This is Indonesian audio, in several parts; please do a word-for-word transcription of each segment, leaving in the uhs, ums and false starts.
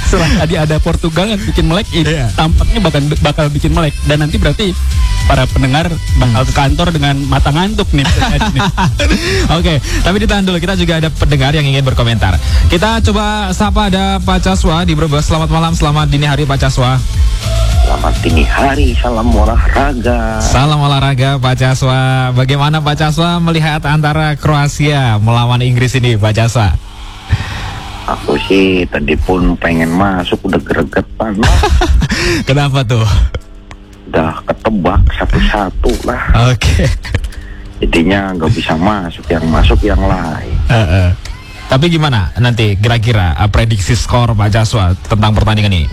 Setelah tadi ada Portugal yang bikin melek, ini yeah. tampaknya bakal bakal bikin melek. Dan nanti berarti para pendengar bakal ke kantor dengan mata ngantuk nih. nih. Oke, tapi ditahan dulu. Kita juga ada pendengar yang ingin berkomentar. Kita coba sapa, ada Pak Caswa di Brebes. Selamat malam, selamat dini hari Pak Caswa. Selamat dini hari, salam olahraga. Salam olahraga Pak Caswa. Bagaimana Pak Caswa melihat antara Kroasia melawan Inggris ini Pak Caswa? Aku sih tadi pun pengen masuk, udah gregetan. Kenapa tuh? Udah ketebak satu-satu lah. Oke. Okay. Jadinya nggak bisa masuk, yang masuk yang lain. Uh -uh. Tapi gimana nanti kira-kira uh, prediksi skor Pak Caswa tentang pertandingan ini?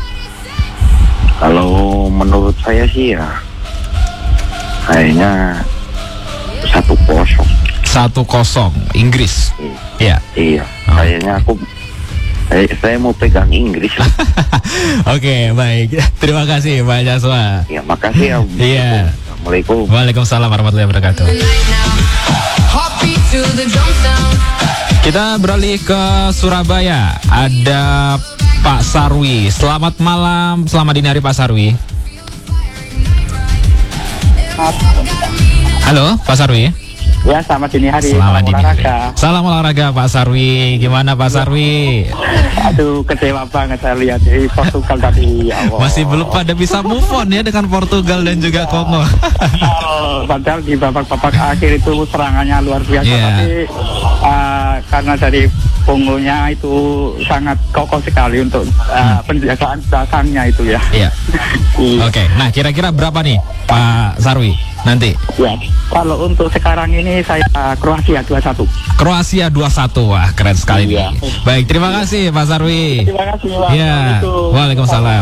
Kalau menurut saya sih ya kayaknya satu kosong. Satu kosong Inggris. Iya. Iya. Oh. Kayaknya aku saya, saya mau pegang Inggris. Oke, okay, baik. Terima kasih Pak Caswa. Ya, makasih ya. Iya. Assalamualaikum. Waalaikumsalam warahmatullahi wabarakatuh. Kita beralih ke Surabaya. Ada Pak Sarwi. Selamat malam, selamat dini hari Pak Sarwi. Halo Pak Sarwi. Ya, selamat dini hari. Selamat dini hari. Olahraga. Salam olahraga Pak Sarwi. Gimana Pak Sarwi? Aduh, kecewa banget saya lihat di Portugal tadi. Ya Allah. Masih belum pada bisa move on ya dengan Portugal dan juga Kongo. Padahal di babak-babak akhir itu serangannya luar biasa. Yeah. Tapi uh, karena dari Kongonya itu sangat kokoh sekali untuk uh, penjagaan belakangnya itu ya. Iya. Oke, okay. Nah kira-kira berapa nih Pak Sarwi nanti? Ya, kalau untuk sekarang ini saya uh, Kroasia dua satu. Kroasia dua satu, wah keren sekali iya. nih. Baik, terima kasih Pak Sarwi. Terima kasih Pak. Iya, waalaikumsalam.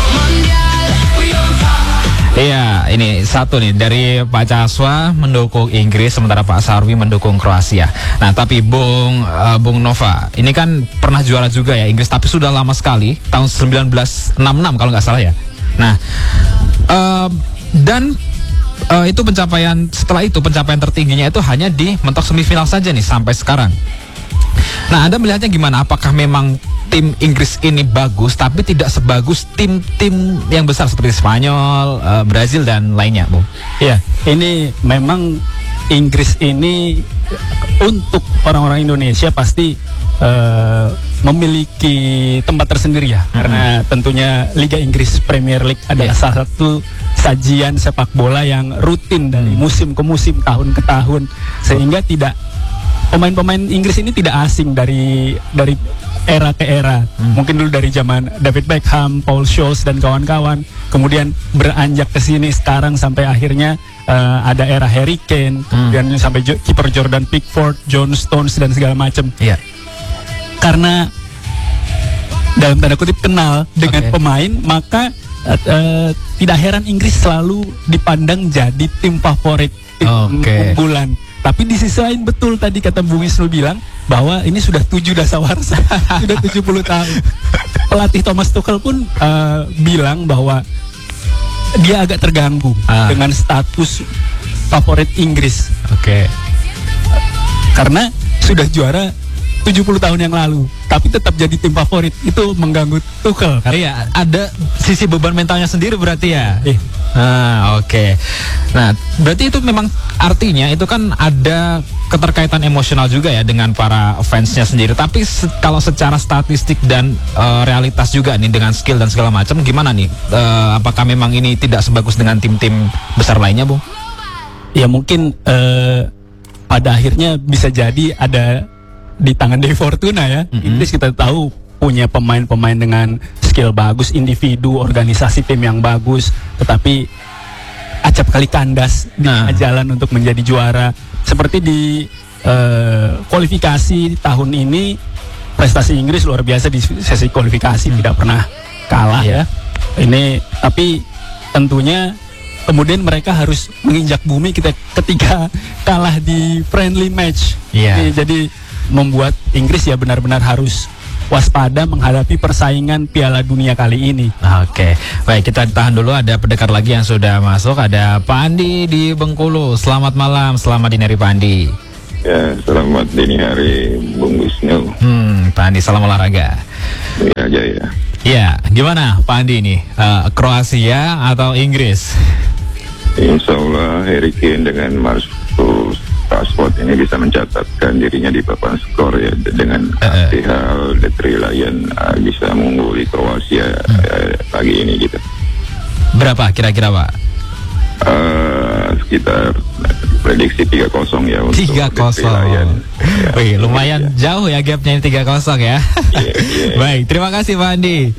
Iya, ini satu nih dari Pak Caswa mendukung Inggris, sementara Pak Sarwi mendukung Kroasia. Nah, tapi Bung uh, Bung Nova, ini kan pernah juara juga ya Inggris, tapi sudah lama sekali, tahun seribu sembilan ratus enam puluh enam kalau nggak salah ya. Nah, uh, dan uh, itu pencapaian setelah itu pencapaian tertingginya itu hanya di mentok semifinal saja nih sampai sekarang. Nah, Anda melihatnya gimana? Apakah memang tim Inggris ini bagus, tapi tidak sebagus tim-tim yang besar seperti Spanyol, uh, Brazil dan lainnya, Bu? Ya, ini memang Inggris ini untuk orang-orang Indonesia pasti uh, memiliki tempat tersendiri ya, mm-hmm. karena tentunya Liga Inggris Premier League adalah yeah. salah satu sajian sepak bola yang rutin dari musim ke musim, tahun ke tahun, sehingga tidak pemain-pemain Inggris ini tidak asing dari dari era ke era. Hmm. Mungkin dulu dari zaman David Beckham, Paul Scholes dan kawan-kawan, kemudian beranjak ke sini sekarang sampai akhirnya uh, ada era Harry Kane, hmm. dan sampai jo- kiper Jordan Pickford, John Stones dan segala macam. Yeah. Karena dalam tanda kutip kenal dengan okay. pemain, maka uh, uh, tidak heran Inggris selalu dipandang jadi tim favorit, tim okay. unggulan. Tapi di sisi lain betul tadi kata Bu Wisnu bilang bahwa ini sudah tujuh dasawarsa, sudah tujuh puluh tahun. Pelatih Thomas Tuchel pun uh, bilang bahwa dia agak terganggu ah. dengan status favorit Inggris. Oke. Okay. Karena sudah juara tujuh puluh tahun yang lalu, tapi tetap jadi tim favorit. Itu mengganggu Tuchel. Iya, ada sisi beban mentalnya sendiri berarti ya. Eh. Ah, oke. Okay. Nah, berarti itu memang artinya itu kan ada keterkaitan emosional juga ya dengan para fansnya sendiri. Tapi se- kalau secara statistik dan uh, realitas juga nih dengan skill dan segala macam, gimana nih? Uh, apakah memang ini tidak sebagus dengan tim-tim besar lainnya, Bu? Ya mungkin uh, pada akhirnya bisa jadi ada di tangan Dewi Fortuna ya. Mm-hmm. Inggris kita tahu punya pemain-pemain dengan skill bagus, individu, organisasi tim yang bagus, tetapi acap kali kandas di nah. jalan untuk menjadi juara. Seperti di uh, kualifikasi tahun ini, prestasi Inggris luar biasa di sesi kualifikasi, hmm. tidak pernah kalah yeah. ya. Ini tapi tentunya kemudian mereka harus menginjak bumi kita ketika kalah di friendly match. Yeah. Jadi, jadi membuat Inggris ya benar-benar harus waspada menghadapi persaingan Piala Dunia kali ini. Oke, baik, kita tahan dulu. Ada pendengar lagi yang sudah masuk. Ada Pak Andi di Bengkulu. Selamat malam, selamat dini hari Pak Andi. Ya, selamat dini hari Bung Wisnu. Hmm, Pak Andi, salam olahraga. Ya, Jaya. Ya, gimana Pak Andi nih? Uh, Kroasia atau Inggris? Insya Allah Harry Kane dengan Marcus Rashford ini bisa mencatatkan dirinya di papan skor ya, dengan uh, hal The Three Lion uh, bisa mengungguli Kroasia hmm. uh, pagi ini gitu. Berapa kira-kira Pak? Uh, sekitar prediksi tiga kosong ya untuk tiga kosong. Ya. Wih, lumayan ya. Jauh ya gapnya ini tiga kosong ya. Yeah, yeah. Baik, terima kasih Pak Andi.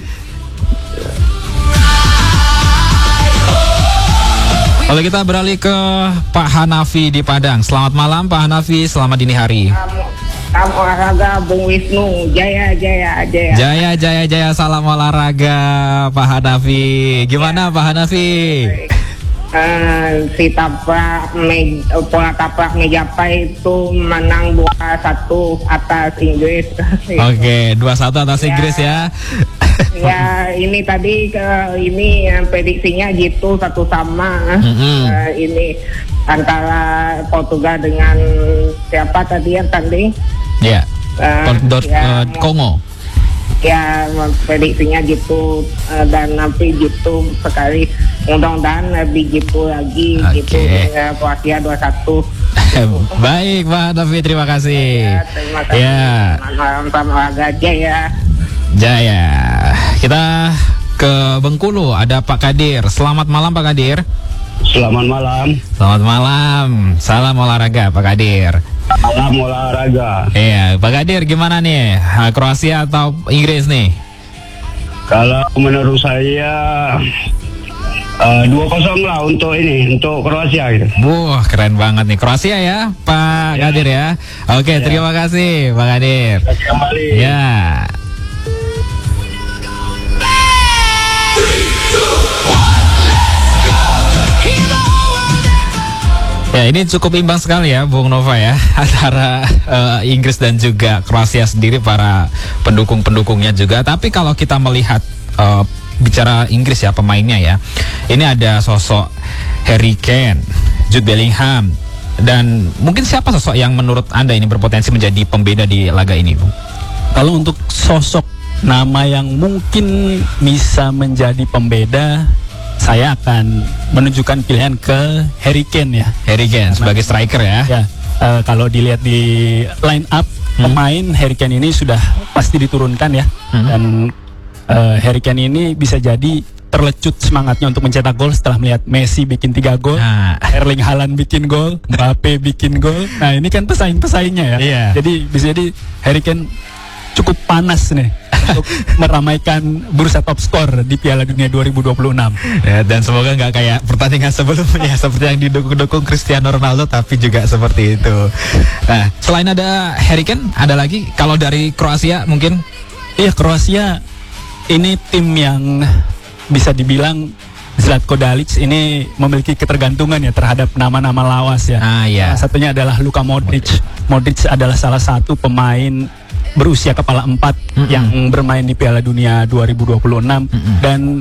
Lalu kita beralih ke Pak Hanafi di Padang. Selamat malam Pak Hanafi, selamat dini hari. Salam olahraga Bung Wisnu, jaya jaya jaya. Jaya jaya jaya, salam olahraga Pak Hanafi. Gimana ya. Pak Hanafi? Uh, si Taprak me, pola Taprak Megapai itu menang dua satu atas Inggris. Oke, okay, dua satu atas ya. Inggris ya. Ya, ini tadi ke ini yang prediksinya gitu satu sama. Mm-hmm. Uh, ini antara Portugal dengan siapa tadi yang tadi? Ya. Yeah. Uh, ya, uh, Kongo. Ya, prediksinya gitu uh, dan nanti gitu sekali mudah-mudahan lebih gitu lagi okay. gitu ya, Kroasia dua satu. Baik Pak Taufik, terima kasih. Ya, terima kasih. Ya. Malam olahraga Jaya. Jaya. Kita ke Bengkulu, ada Pak Kadir. Selamat malam Pak Kadir. Selamat malam. Selamat malam. Salam olahraga Pak Kadir. Salam olahraga. Iya, Pak Kadir gimana nih? Kroasia atau Inggris nih? Kalau menurut saya uh, dua kosong lah untuk ini, untuk Kroasia gitu. Wah, keren banget nih. Kroasia ya, Pak ya. Kadir ya. Oke, ya. Terima kasih Pak Kadir. Kembali. Ya. Ya, ini cukup imbang sekali ya Bung Nova ya, antara uh, Inggris dan juga Kroasia sendiri, para pendukung-pendukungnya juga. Tapi kalau kita melihat uh, bicara Inggris ya, pemainnya ya, ini ada sosok Harry Kane, Jude Bellingham, dan mungkin siapa sosok yang menurut Anda ini berpotensi menjadi pembeda di laga ini, Bung? Kalau untuk sosok nama yang mungkin bisa menjadi pembeda, saya akan menunjukkan pilihan ke Harry Kane ya. Harry Kane sebagai striker ya. Ya, uh, kalau dilihat di line up hmm. pemain, Harry Kane ini sudah pasti diturunkan ya. Hmm. Dan uh, Harry Kane ini bisa jadi terlecut semangatnya untuk mencetak gol setelah melihat Messi bikin tiga gol, nah. Erling Haaland bikin gol, Mbappe bikin gol. Nah, ini kan pesaing-pesaingnya ya. Yeah. Jadi bisa jadi Harry Kane cukup panas nih untuk meramaikan bursa top skor di Piala Dunia dua ribu dua puluh enam. Ya, dan semoga nggak kayak pertandingan sebelumnya seperti yang didukung-dukung Cristiano Ronaldo, tapi juga seperti itu. Nah, selain ada Harry Kane, ada lagi kalau dari Kroasia mungkin? Iya, Kroasia ini tim yang bisa dibilang Zlatko Dalic ini memiliki ketergantungan ya terhadap nama-nama lawas ya. Ah, iya. Salah satunya adalah Luka Modric. Modric adalah salah satu pemain berusia kepala empat mm-hmm. yang bermain di Piala Dunia dua ribu dua puluh enam mm-hmm. dan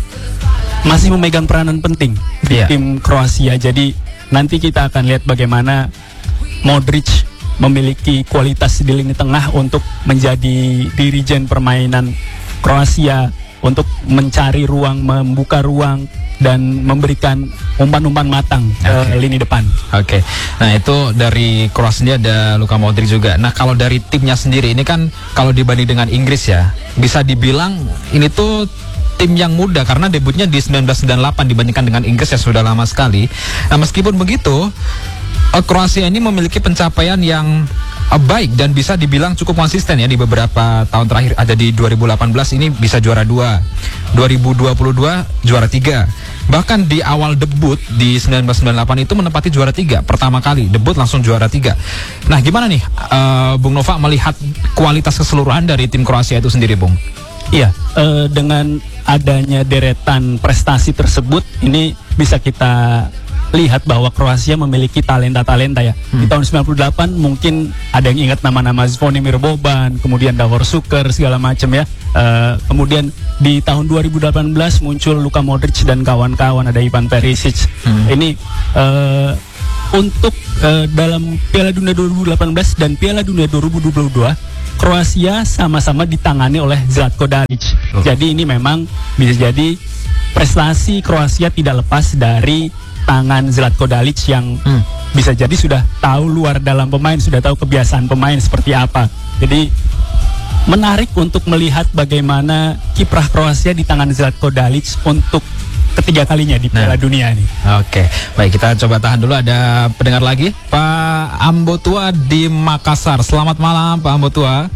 masih memegang peranan penting di yeah. tim Kroasia. Jadi nanti kita akan lihat bagaimana Modric memiliki kualitas di lini tengah untuk menjadi dirijen permainan Kroasia, untuk mencari ruang, membuka ruang, dan memberikan umpan-umpan matang ke okay. lini depan. Oke, okay. Nah itu dari Kroasia ada Luka Modric juga. Nah kalau dari timnya sendiri ini kan kalau dibanding dengan Inggris ya, bisa dibilang ini tuh tim yang muda karena debutnya di seribu sembilan ratus sembilan puluh delapan dibandingkan dengan Inggris yang sudah lama sekali. Nah meskipun begitu, Kroasia ini memiliki pencapaian yang uh, baik dan bisa dibilang cukup konsisten ya di beberapa tahun terakhir. Ada di dua ribu delapan belas ini bisa juara dua, dua ribu dua puluh dua juara tiga. Bahkan di awal debut di seribu sembilan ratus sembilan puluh delapan itu menempati juara tiga pertama kali debut langsung juara tiga. Nah gimana nih uh, Bung Nova melihat kualitas keseluruhan dari tim Kroasia itu sendiri, Bung? Iya, uh, dengan adanya deretan prestasi tersebut ini bisa kita lihat bahwa Kroasia memiliki talenta-talenta ya. Hmm. Di tahun sembilan puluh delapan mungkin ada yang ingat nama-nama Zvonimir Boban, kemudian Davor Šuker segala macam ya. Uh, kemudian di tahun dua ribu delapan belas muncul Luka Modric dan kawan-kawan, ada Ivan Perisic. Hmm. Ini uh, untuk uh, dalam Piala Dunia dua ribu delapan belas dan Piala Dunia dua ribu dua puluh dua Kroasia sama-sama ditangani oleh Zlatko Dalic. Oh. Jadi ini memang bisa jadi prestasi Kroasia tidak lepas dari tangan Zlatko Dalic yang hmm. bisa jadi sudah tahu luar dalam pemain, sudah tahu kebiasaan pemain seperti apa. Jadi menarik untuk melihat bagaimana kiprah Kroasia di tangan Zlatko Dalic untuk ketiga kalinya di Piala nah. Dunia ini. Oke, baik, kita coba tahan dulu, ada pendengar lagi, Pak Ambotua di Makassar. Selamat malam Pak Ambotua.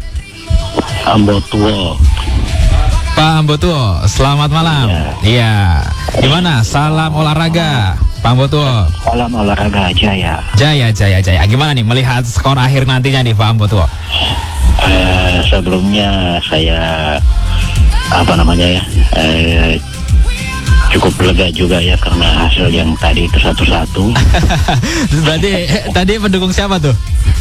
Ambotua. Pak Ambotua, selamat malam. Iya. Gimana? Salam olahraga, Pak Ambotua. Salam olahraga Jaya. Jaya, jaya, jaya. Gimana nih melihat skor akhir nantinya nih Pak Ambotua? Uh, sebelumnya saya apa namanya ya? Uh, cukup lega juga ya karena hasil yang tadi itu satu-satu. Tadi tadi pendukung siapa tuh?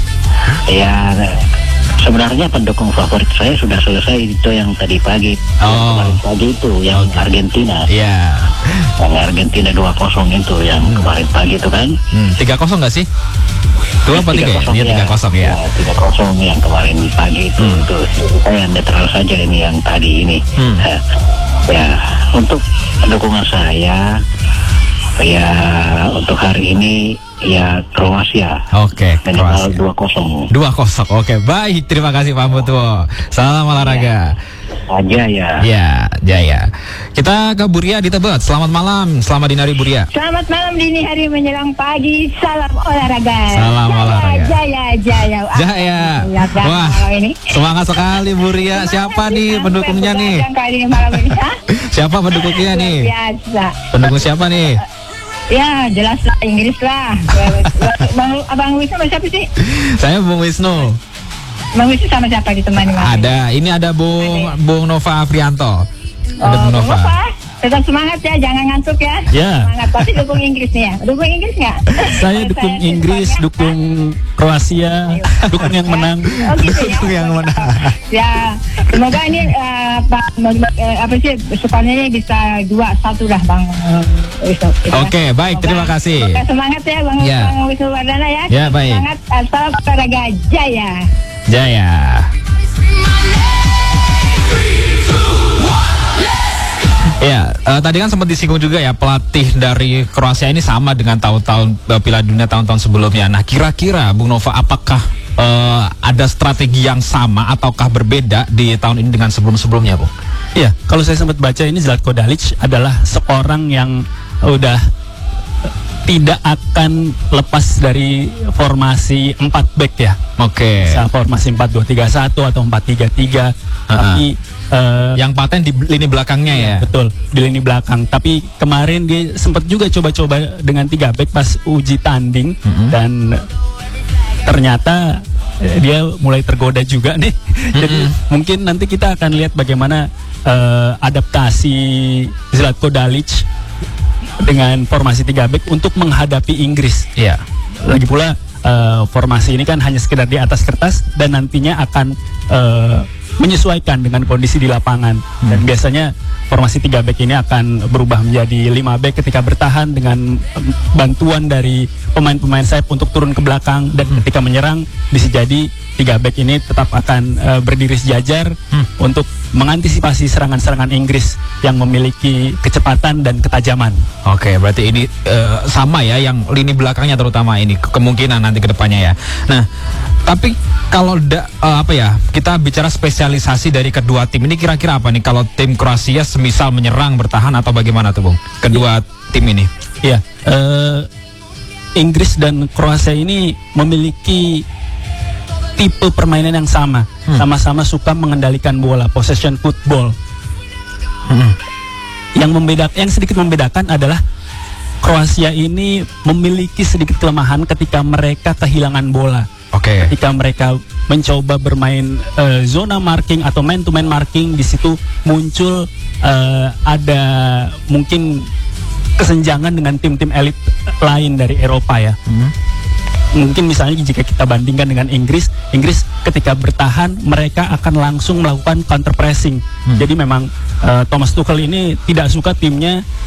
Ya sebenarnya pendukung favorit saya sudah selesai itu yang tadi pagi. Oh. Yang kemarin pagi itu yang Okay. Argentina. Iya. Yang Argentina dua kosong itu yang hmm. kemarin pagi itu kan. Hmm, tiga kosong nggak sih? Dua apa tiga ya? Dia tiga kosong ya. tiga kosong yang kemarin pagi itu. Hmm. Itu saya netral saja ini yang tadi ini. Hmm. Ya, ya untuk dukungan saya ya untuk hari ini ya Kroasia. Oke, minimal Kroasia. dua kosong. Dua kosong. Oke, baik. Terima kasih Pak Ambotua. Salam olahraga. Aja ya. Ya, Jaya. Kita ke Buria di Tebet. Selamat malam. Selamat dini hari Buria. Selamat malam dini hari menjelang pagi. Salam olahraga. Salam Jaya, olahraga. Jaya, Jaya. Jaya. Ah, Wah, ini. semangat sekali Buria. Siapa nih pendukungnya nih? Kali ini malam ini. Hah? Siapa pendukungnya nih? Biasa. Pendukung siapa nih? Ya, jelas lah Inggris lah. Bang, Abang Wisnu sama siapa sih? Saya Bung Wisnu. Bang Wisnu sama siapa ditemani Mas? Ada, ini ada Bung Ada. Bung Nova Afrianto. Ada Oh, Bung Nova. tetap semangat ya, jangan ngantuk ya. Ya. Semangat, pasti dukung Inggris nih ya. Dukung Inggris nggak? Saya dukung Inggris, dukung Kroasia, dukung yang menang. Oh gitu ya. Dukung yang menang. Ya, semoga ini uh, Pak uh, apa sih skornya ini bisa dua satu lah Bang. Uh, Wisnu, gitu ya. Oke, baik, terima kasih. Semoga semangat ya Bang, Ya. Bang Wisnu Wardana ya. Ya, baik. Semangat, uh, salam olahraga Jaya. Jaya. Ya, uh, tadi kan sempat disinggung juga ya, pelatih dari Kroasia ini sama dengan tahun-tahun uh, Piala Dunia tahun-tahun sebelumnya. Nah, kira-kira Bung Nova, apakah uh, ada strategi yang sama ataukah berbeda di tahun ini dengan sebelum-sebelumnya, Bung? Iya, kalau saya sempat baca ini Zlatko Dalic adalah seorang yang udah tidak akan lepas dari formasi empat back ya. Oke. Bisa formasi empat dua tiga satu atau empat tiga tiga. Tapi uh, yang paten di lini belakangnya ya. betul, di lini belakang. Tapi kemarin dia sempat juga coba-coba dengan tiga back pas uji tanding, Mm-hmm. dan ternyata eh, dia mulai tergoda juga nih. Jadi mungkin nanti kita akan lihat bagaimana eh, adaptasi Zlatko Dalic dengan formasi tiga back untuk menghadapi Inggris. Iya. Lagi pula eh, formasi ini kan hanya sekedar di atas kertas dan nantinya akan eh, menyesuaikan dengan kondisi di lapangan. Dan biasanya formasi tiga back ini akan berubah menjadi lima back ketika bertahan dengan em, bantuan dari pemain-pemain sayap untuk turun ke belakang, dan ketika menyerang bisa jadi tiga back ini tetap akan eh, berdiri sejajar untuk mengantisipasi serangan-serangan Inggris yang memiliki kecepatan dan ketajaman. Oke, berarti ini eh, sama ya, yang lini belakangnya terutama ini ke- kemungkinan nanti ke depannya ya. Nah, tapi kalau da, eh, apa ya, kita bicara spesialisasi dari kedua tim ini, kira-kira apa nih kalau tim Kroasia semisal menyerang, bertahan atau bagaimana tuh, Bung? Kedua tim ini. Iya, eh, Inggris dan Kroasia ini memiliki tipe permainan yang sama, Hmm. sama-sama suka mengendalikan bola, possession football. Hmm. Yang membedakan, yang sedikit membedakan adalah Kroasia ini memiliki sedikit kelemahan ketika mereka kehilangan bola. Oke. Ketika mereka mencoba bermain eh, zona marking atau man to man marking, di situ muncul eh, ada mungkin kesenjangan dengan tim-tim elit lain dari Eropa ya. Hmm. Mungkin misalnya jika kita bandingkan dengan Inggris, Inggris ketika bertahan mereka akan langsung melakukan counter pressing. Hmm. Jadi memang uh, Thomas Tuchel ini tidak suka timnya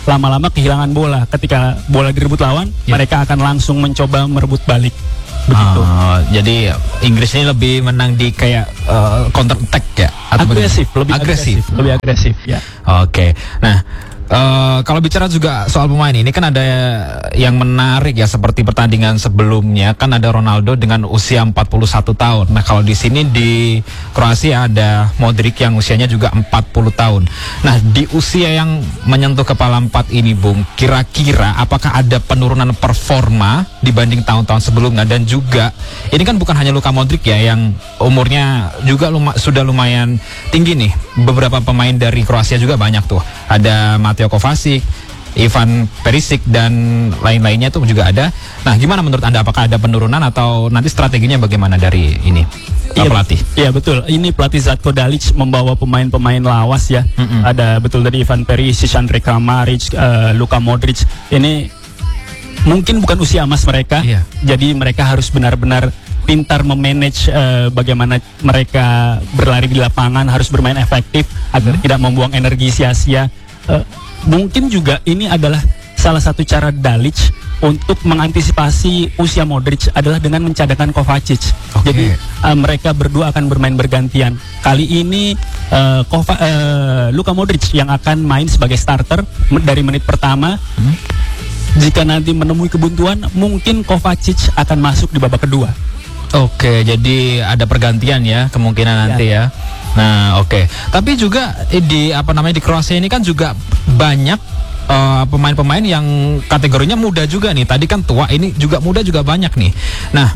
lama-lama kehilangan bola. Ketika bola direbut lawan, Ya. mereka akan langsung mencoba merebut balik. Begitu. Oh, jadi Inggris ini lebih menang di kayak uh, counter attack ya? Atau Agresif, bagaimana? lebih agresif, agresif. lebih agresif. Ya. Oke, nah uh, kalau bicara juga soal pemain ini kan ada yang menarik ya, seperti pertandingan sebelumnya kan ada Ronaldo dengan usia empat puluh satu tahun. Nah kalau di sini di Kroasia ada Modric yang usianya juga empat puluh tahun. Nah di usia yang menyentuh kepala empat ini, Bung, kira-kira apakah ada penurunan performa dibanding tahun-tahun sebelumnya? Dan juga ini kan bukan hanya Luka Modric ya yang umurnya juga luma, sudah lumayan tinggi nih. Beberapa pemain dari Kroasia juga banyak tuh. Ada Mateo Kovacic, Ivan Perisic dan lain-lainnya tuh juga ada. Nah, gimana menurut Anda, apakah ada penurunan atau nanti strateginya bagaimana dari ini? Iya, pelatih. Iya betul. Ini pelatih Zlatko Dalic membawa pemain-pemain lawas ya. Mm-mm. Ada betul dari Ivan Perisic, Andrej Kramaric, uh, Luka Modric. Ini mungkin bukan usia emas mereka. Iya. Jadi mereka harus benar-benar pintar memanage uh, bagaimana mereka berlari di lapangan, harus bermain efektif agar tidak membuang energi sia-sia. Uh, mungkin juga ini adalah salah satu cara Dalic untuk mengantisipasi usia Modric adalah dengan mencadangkan Kovacic. Oke. Jadi uh, mereka berdua akan bermain bergantian. Kali ini uh, Kova, uh, Luka Modric yang akan main sebagai starter m- dari menit pertama. Hmm? Jika nanti menemui kebuntuan, mungkin Kovacic akan masuk di babak kedua. Oke, jadi ada pergantian ya kemungkinan nanti ya. Nah, oke. Tapi juga eh, di apa namanya di Kroasia ini kan juga banyak eh, pemain-pemain yang kategorinya muda juga nih. Tadi kan tua, ini juga muda juga banyak nih. Nah,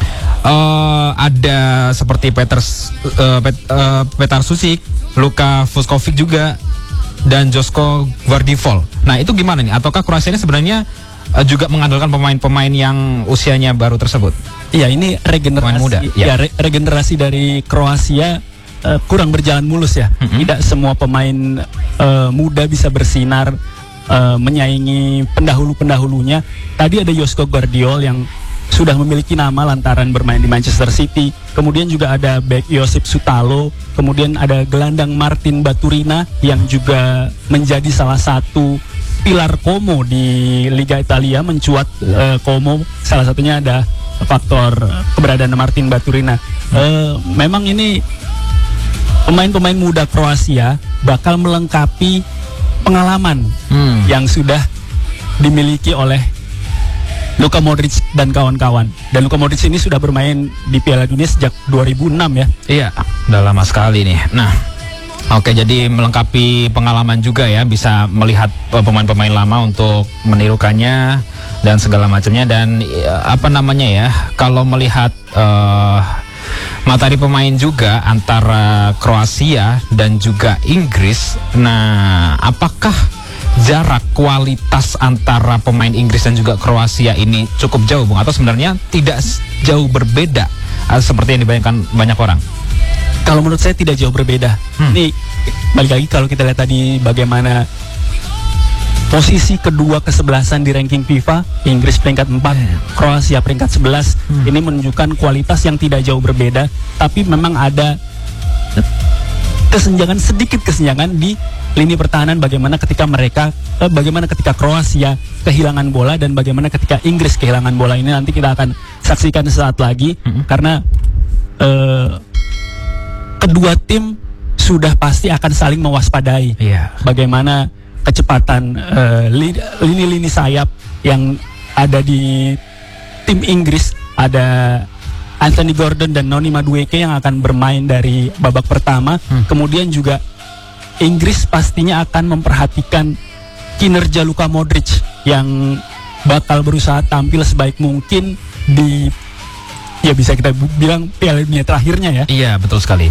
eh, ada seperti Petar uh, Pet, uh, Petar Susic, Luka Vuskovic juga, dan Josko Gvardiol. Nah, itu gimana nih? Ataukah Kroasia ini sebenarnya uh, juga mengandalkan pemain-pemain yang usianya baru tersebut? Iya, ini regenerasi Pemain muda, ya, ya. re- regenerasi dari Kroasia uh, kurang berjalan mulus ya. Mm-hmm. Tidak semua pemain uh, muda bisa bersinar uh, menyaingi pendahulu-pendahulunya. Tadi ada Josko Gvardiol yang sudah memiliki nama lantaran bermain di Manchester City. Kemudian juga ada bek Josip Sutalo, kemudian ada gelandang Martin Baturina yang juga menjadi salah satu pilar Como di Liga Italia, mencuat uh, Como. Salah satunya ada faktor keberadaan Martin Baturina. Uh, memang ini pemain-pemain muda Kroasia bakal melengkapi pengalaman Hmm. yang sudah dimiliki oleh Luka Modric dan kawan-kawan. Dan Luka Modric ini sudah bermain di Piala Dunia sejak dua ribu enam ya. Iya, udah lama sekali nih. Nah, oke, jadi melengkapi pengalaman juga ya, bisa melihat uh, pemain-pemain lama untuk menirukannya dan segala macamnya. Dan uh, apa namanya ya, kalau melihat uh, materi pemain juga antara Kroasia dan juga Inggris, nah apakah jarak kualitas antara pemain Inggris dan juga Kroasia ini cukup jauh, Bung? Atau sebenarnya tidak s- jauh berbeda uh, seperti yang dibayangkan banyak orang? Kalau menurut saya tidak jauh berbeda. Hmm. Ini balik lagi kalau kita lihat tadi bagaimana posisi kedua kesebelasan di ranking FIFA, Inggris peringkat empat, Kroasia peringkat sebelas. Hmm. Ini menunjukkan kualitas yang tidak jauh berbeda, tapi memang ada kesenjangan, sedikit kesenjangan di lini pertahanan, bagaimana ketika mereka eh, bagaimana ketika Kroasia kehilangan bola dan bagaimana ketika Inggris kehilangan bola. Ini nanti kita akan saksikan sesaat lagi. Hmm. Karena eh, kedua tim sudah pasti akan saling mewaspadai. Iya. Bagaimana kecepatan eh, li- lini-lini sayap yang ada di tim Inggris. Ada Anthony Gordon dan Noni Madueke yang akan bermain dari babak pertama. Hmm. Kemudian juga Inggris pastinya akan memperhatikan kinerja Luka Modric yang bakal berusaha tampil sebaik mungkin di, ya bisa kita bu- bilang Piala Dunia terakhirnya ya. Iya, betul sekali.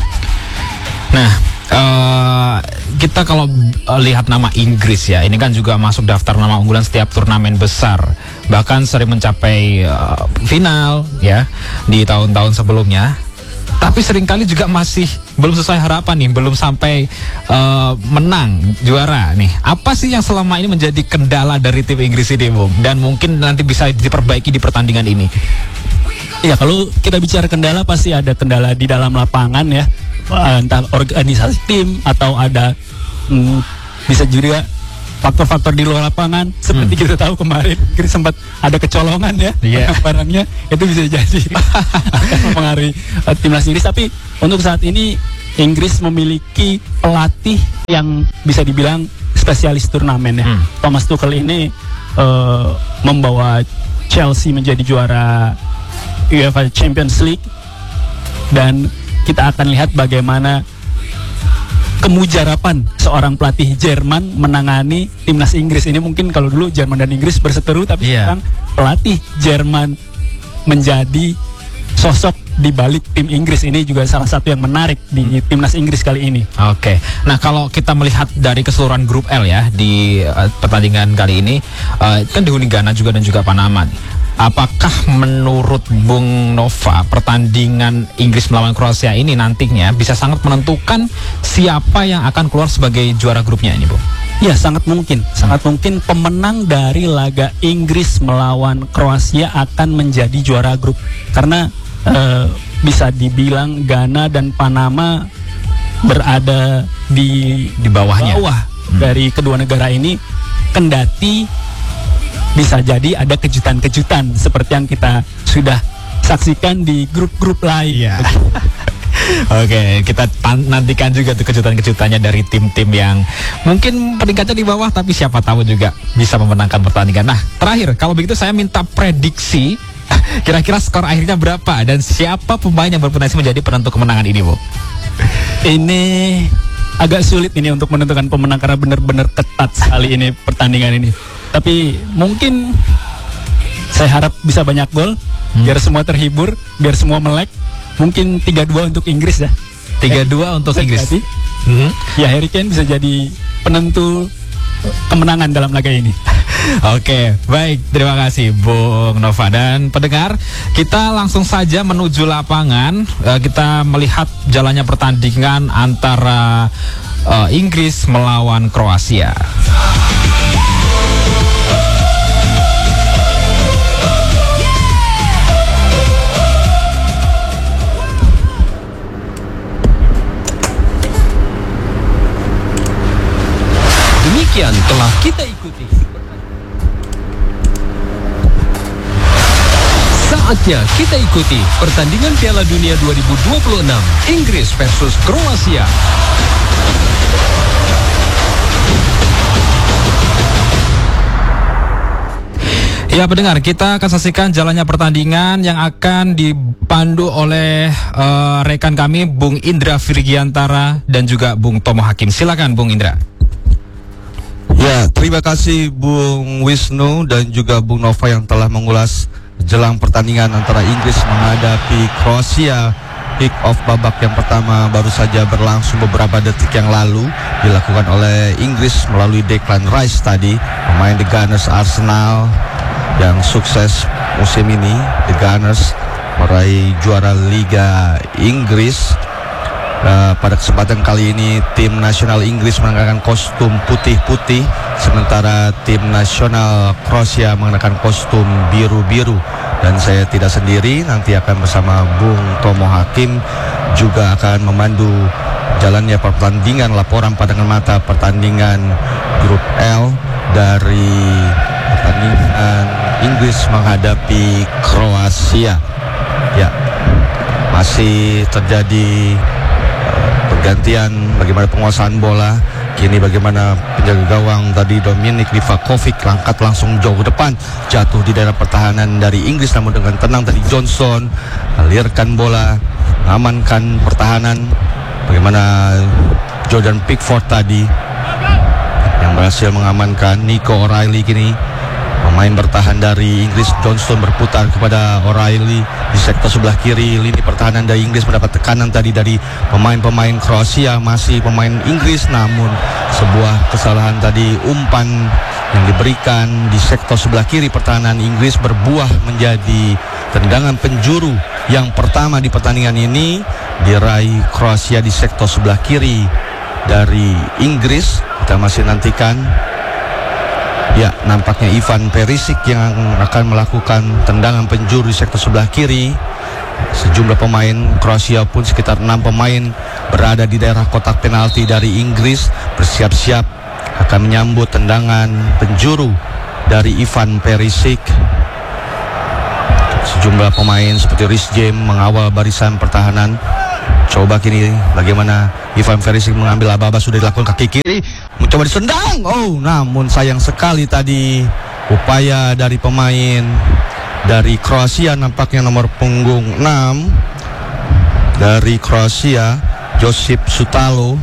Nah, uh, kita kalau uh, lihat nama Inggris ya, ini kan juga masuk daftar nama unggulan setiap turnamen besar, bahkan sering mencapai uh, final ya di tahun-tahun sebelumnya. Tapi seringkali juga masih belum sesuai harapan nih, belum sampai uh, menang juara nih. Apa sih yang selama ini menjadi kendala dari tim Inggris ini, Bung? Dan mungkin nanti bisa diperbaiki di pertandingan ini. Ya, kalau kita bicara kendala pasti ada kendala di dalam lapangan ya. Entah organisasi tim atau ada hmm, bisa juga faktor-faktor di luar lapangan seperti hmm. kita tahu kemarin Inggris sempat ada kecolongan ya yeah. barangnya itu bisa jadi akan mempengaruhi uh, timnas Inggris. Tapi untuk saat ini Inggris memiliki pelatih yang bisa dibilang spesialis turnamen ya. Hmm. Thomas Tuchel ini uh, membawa Chelsea menjadi juara UEFA Champions League, dan kita akan lihat bagaimana kemujarapan seorang pelatih Jerman menangani timnas Inggris ini. Mungkin kalau dulu Jerman dan Inggris berseteru, tapi yeah. sekarang pelatih Jerman menjadi sosok di balik tim Inggris. Ini juga salah satu yang menarik di timnas Inggris kali ini. Oke, okay. Nah kalau kita melihat dari keseluruhan grup L ya di uh, pertandingan kali ini, uh, kan dihuni Ghana juga dan juga Panama. Apakah menurut Bung Nova pertandingan Inggris melawan Kroasia ini nantinya bisa sangat menentukan siapa yang akan keluar sebagai juara grupnya ini, Bung? Ya, sangat mungkin. Sangat hmm. mungkin pemenang dari laga Inggris melawan Kroasia akan menjadi juara grup. Karena uh, bisa dibilang Ghana dan Panama berada di di bawahnya bawah hmm. dari kedua negara ini, kendati bisa jadi ada kejutan-kejutan seperti yang kita sudah saksikan di grup-grup lain. Yeah. Oke, kita nantikan juga tuh kejutan-kejutannya dari tim-tim yang mungkin peringkatnya di bawah, tapi siapa tahu juga bisa memenangkan pertandingan. Nah, terakhir, kalau begitu saya minta prediksi kira-kira skor akhirnya berapa dan siapa pemain yang berpotensi menjadi penentu kemenangan ini, Bu? Ini agak sulit ini untuk menentukan pemenang karena benar-benar ketat sekali ini pertandingan ini. Tapi mungkin saya harap bisa banyak gol hmm. biar semua terhibur, biar semua melek. Mungkin tiga dua untuk Inggris ya. tiga dua eh, untuk Inggris. Hmm. Ya, Harry Kane bisa jadi penentu kemenangan dalam laga ini. Oke, baik, terima kasih Bung Nova dan pendengar. Kita langsung saja menuju lapangan. uh, Kita melihat jalannya pertandingan antara uh, Inggris melawan Kroasia. Demikian telah kita ikuti. Saatnya kita ikuti pertandingan Piala Dunia dua ribu dua puluh enam Inggris versus Kroasia. Ya pendengar, kita akan saksikan jalannya pertandingan yang akan dipandu oleh uh, rekan kami Bung Indra Virgiantara dan juga Bung Tomo Hakim. Silakan Bung Indra. Ya, terima kasih Bung Wisnu dan juga Bung Nova yang telah mengulas jelang pertandingan antara Inggris menghadapi Kroasia. Kick off babak yang pertama baru saja berlangsung beberapa detik yang lalu, dilakukan oleh Inggris melalui Declan Rice tadi, pemain The Gunners Arsenal yang sukses musim ini. The Gunners meraih juara Liga Inggris. Uh, pada kesempatan kali ini tim nasional Inggris mengenakan kostum putih-putih, sementara tim nasional Kroasia mengenakan kostum biru-biru. Dan saya tidak sendiri, nanti akan bersama Bung Tomo Hakim juga akan memandu jalannya pertandingan, laporan pandangan mata pertandingan grup L dari pertandingan Inggris menghadapi Kroasia. Ya, masih terjadi pergantian bagaimana penguasaan bola. Kini bagaimana penjaga gawang tadi Dominik Livakovic angkat langsung jauh depan, jatuh di daerah pertahanan dari Inggris, namun dengan tenang tadi Johnson alirkan bola, amankan pertahanan. Bagaimana Jordan Pickford tadi yang berhasil mengamankan Nico O'Reilly. Kini pemain bertahan dari Inggris Johnson berputar kepada O'Reilly di sektor sebelah kiri. Lini pertahanan dari Inggris mendapat tekanan tadi dari pemain-pemain Kroasia, masih pemain Inggris, namun sebuah kesalahan tadi, umpan yang diberikan di sektor sebelah kiri pertahanan Inggris berbuah menjadi tendangan penjuru yang pertama di pertandingan ini, diraih Kroasia di sektor sebelah kiri dari Inggris. Kita masih nantikan. Ya, nampaknya Ivan Perisic yang akan melakukan tendangan penjuru di sektor sebelah kiri. Sejumlah pemain Kroasia pun sekitar enam pemain berada di daerah kotak penalti dari Inggris, bersiap-siap akan menyambut tendangan penjuru dari Ivan Perisic. Sejumlah pemain seperti Rhys James mengawal barisan pertahanan. Coba kini bagaimana Ivan Perisic mengambil aba-aba, sudah dilakukan kaki kiri, mencoba disendang. Oh, namun sayang sekali tadi upaya dari pemain dari Kroasia, nampaknya nomor punggung enam dari Kroasia, Josip Sutalo,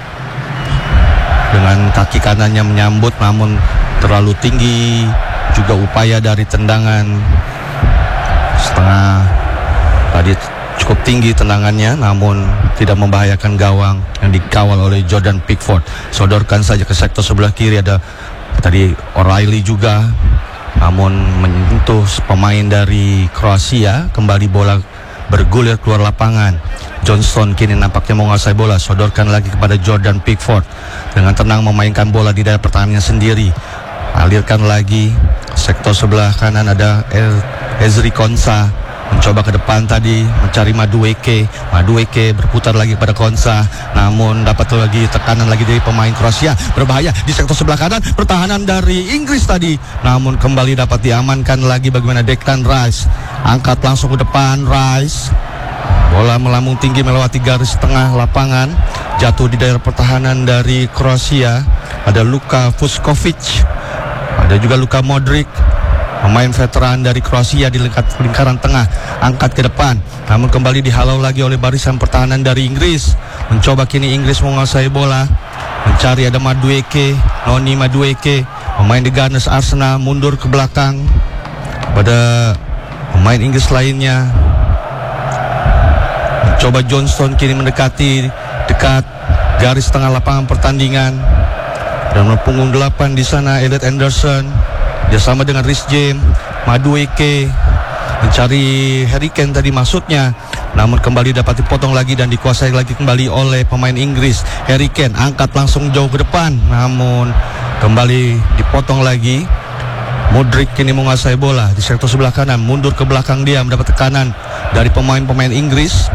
dengan kaki kanannya menyambut, namun terlalu tinggi. Juga upaya dari tendangan setengah tadi cukup tinggi tendangannya, namun tidak membahayakan gawang yang dikawal oleh Jordan Pickford. Sodorkan saja ke sektor sebelah kiri, ada tadi O'Reilly juga, namun menyentuh pemain dari Kroasia. Kembali bola bergulir keluar lapangan. Johnston kini nampaknya menguasai bola, sodorkan lagi kepada Jordan Pickford, dengan tenang memainkan bola di daerah pertahanannya sendiri. Alirkan lagi sektor sebelah kanan, ada Ezri Konsa mencoba ke depan tadi mencari Madueke. Madueke berputar lagi pada Konsa, namun dapat lagi tekanan lagi dari pemain Kroasia. Berbahaya di sektor sebelah kanan, pertahanan dari Inggris tadi, namun kembali dapat diamankan lagi. Bagaimana Declan Rice, angkat langsung ke depan Rice, bola melambung tinggi melewati garis tengah lapangan, jatuh di daerah pertahanan dari Kroasia. Ada Luka Vuskovic, ada juga Luka Modric, pemain veteran dari Kroasia di lingkaran tengah, angkat ke depan, namun kembali dihalau lagi oleh barisan pertahanan dari Inggris. Mencoba kini Inggris menguasai bola, mencari ada Madueke, Noni Madueke, pemain di Gunners Arsenal, mundur ke belakang pada pemain Inggris lainnya. Mencoba Johnston kini mendekati dekat garis tengah lapangan pertandingan, dan punggung delapan di sana Elliot Anderson bersama dengan Rhys James. Madueke mencari Harry Kane tadi maksudnya, namun kembali dapat dipotong lagi dan dikuasai lagi kembali oleh pemain Inggris. Harry Kane angkat langsung jauh ke depan, namun kembali dipotong lagi. Modric kini menguasai bola di sektor sebelah kanan, mundur ke belakang, dia mendapat tekanan dari pemain-pemain Inggris.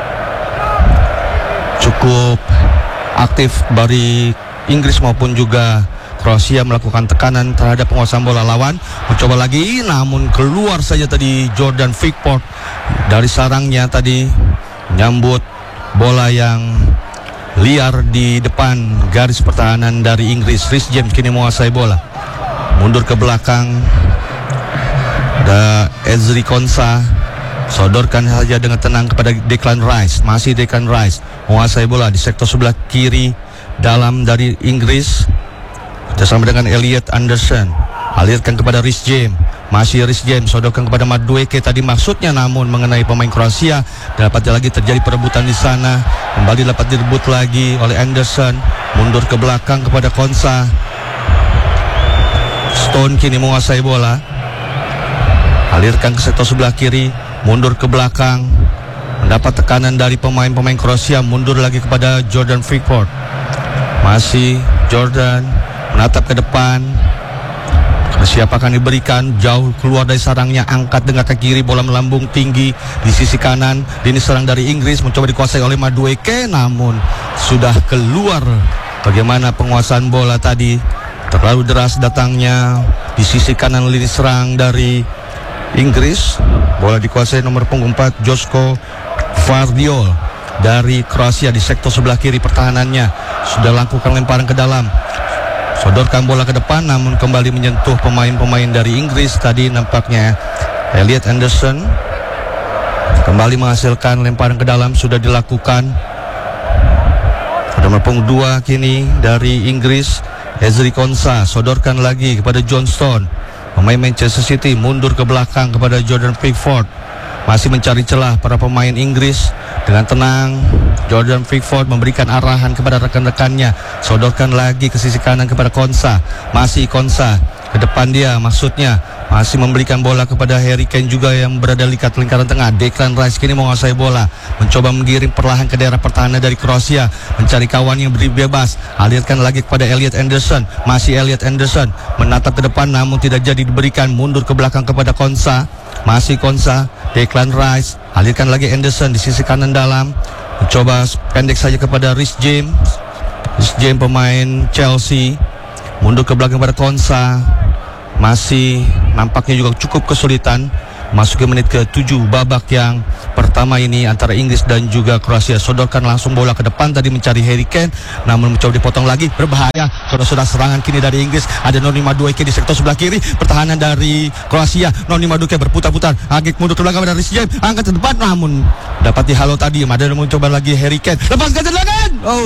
Cukup aktif dari Inggris maupun juga Kroasia melakukan tekanan terhadap penguasaan bola lawan. Mencoba lagi, namun keluar saja tadi Jordan Pickford dari sarangnya tadi, menyambut bola yang liar di depan garis pertahanan dari Inggris. Rhys James kini menguasai bola, mundur ke belakang, ada Ezri Konsa, sodorkan saja dengan tenang kepada Declan Rice. Masih Declan Rice menguasai bola di sektor sebelah kiri dalam dari Inggris, bersama dengan Elliot Anderson. Alirkan kepada Rhys James, masih Rhys James, sodorkan kepada Madueke tadi maksudnya, namun mengenai pemain Kroasia. Dapat lagi terjadi perebutan di sana, kembali dapat direbut lagi oleh Anderson, mundur ke belakang kepada Konsa. Stone kini menguasai bola, alirkan ke sektor sebelah kiri, mundur ke belakang, mendapat tekanan dari pemain-pemain Kroasia, mundur lagi kepada Jordan Pickford. Masih Jordan menatap ke depan, siapa akan diberikan, jauh keluar dari sarangnya, angkat dengan kaki kiri, bola melambung tinggi di sisi kanan. Ini serang dari Inggris, mencoba dikuasai oleh Madueke, namun sudah keluar. Bagaimana penguasaan bola tadi, terlalu deras datangnya di sisi kanan lini serang dari Inggris. Bola dikuasai nomor punggung empat Josko Vardiol dari Kroasia di sektor sebelah kiri pertahanannya. Sudah lakukan lemparan ke dalam, sodorkan bola ke depan, namun kembali menyentuh pemain-pemain dari Inggris tadi. Nampaknya Elliot Anderson kembali menghasilkan lemparan ke dalam, sudah dilakukan. Pada nomor punggung dua kini dari Inggris, Ezri Konsa, sodorkan lagi kepada Johnston, pemain Manchester City, mundur ke belakang kepada Jordan Pickford. Masih mencari celah para pemain Inggris. Dengan tenang Jordan Pickford memberikan arahan kepada rekan-rekannya, sodorkan lagi ke sisi kanan kepada Konsa. Masih Konsa ke depan, dia maksudnya masih memberikan bola kepada Harry Kane juga yang berada di lingkaran tengah. Declan Rice kini menguasai bola, mencoba menggiring perlahan ke daerah pertahanan dari Kroasia, mencari kawan yang beri bebas. Alirkan lagi kepada Elliot Anderson. Masih Elliot Anderson menatap ke depan, namun tidak jadi diberikan, mundur ke belakang kepada Konsa. Masih Konsa, Declan Rice, alirkan lagi Anderson di sisi kanan dalam, mencoba pendek saja kepada Rhys James. Rhys James pemain Chelsea, mundur ke belakang pada Konsa. Masih nampaknya juga cukup kesulitan masuk ke menit ke tujuh babak yang pertama ini antara Inggris dan juga Kroasia. Sodorkan langsung bola ke depan tadi mencari Harry Kane, namun mencoba dipotong lagi, berbahaya. Sudah-sudah serangan kini dari Inggris, ada Noni Madueke di sektor sebelah kiri, pertahanan dari Kroasia. Noni Madueke berputar-putar, agak mundur ke belakang dari Rich, angkat ke depan, namun dapat dihalau tadi. Ada mencoba lagi Harry Kane, lepaskan tendangan. Oh,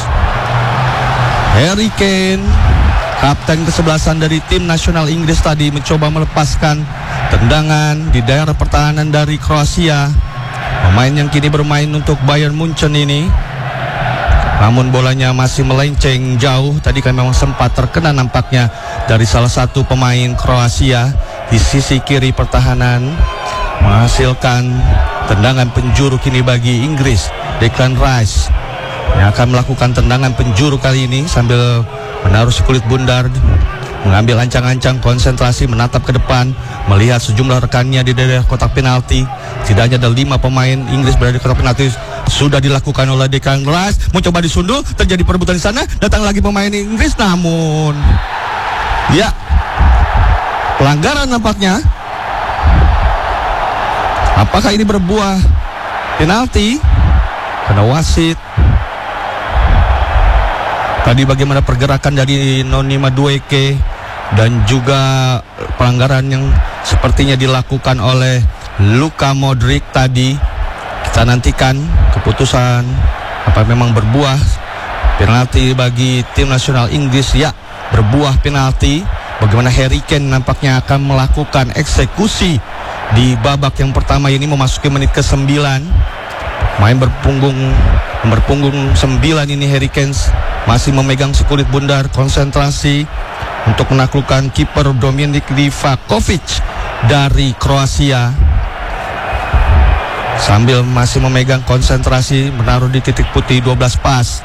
Harry Kane, kapten kesebelasan dari tim nasional Inggris tadi, mencoba melepaskan tendangan di daerah pertahanan dari Kroasia. Pemain yang kini bermain untuk Bayern Munchen ini, namun bolanya masih melenceng jauh. Tadi kan memang sempat terkena nampaknya dari salah satu pemain Kroasia di sisi kiri pertahanan, menghasilkan tendangan penjuru kini bagi Inggris. Declan Rice yang akan melakukan tendangan penjuru kali ini sambil menaruh si kulit bundar, mengambil ancang-ancang, konsentrasi, menatap ke depan, melihat sejumlah rekannya di daerah kotak penalti. Setidaknya ada lima pemain Inggris berada di kotak penalti. Sudah dilakukan oleh Declan Rice, mencoba disundul, terjadi perebutan di sana. Datang lagi pemain Inggris, namun ya, pelanggaran nampaknya. Apakah ini berbuah penalti? Karena wasit tadi bagaimana pergerakan dari Noni Madueke dan juga pelanggaran yang sepertinya dilakukan oleh Luka Modric tadi. Kita nantikan keputusan apa memang berbuah penalti bagi tim nasional Inggris. Ya, berbuah penalti. Bagaimana Harry Kane nampaknya akan melakukan eksekusi di babak yang pertama ini memasuki menit ke sembilan. Main berpunggung nomor punggung sembilan ini Harry Kane masih memegang sekulit bundar, konsentrasi untuk menaklukkan kiper Dominik Livakovic dari Kroasia. Sambil masih memegang konsentrasi, menaruh di titik putih dua belas pas.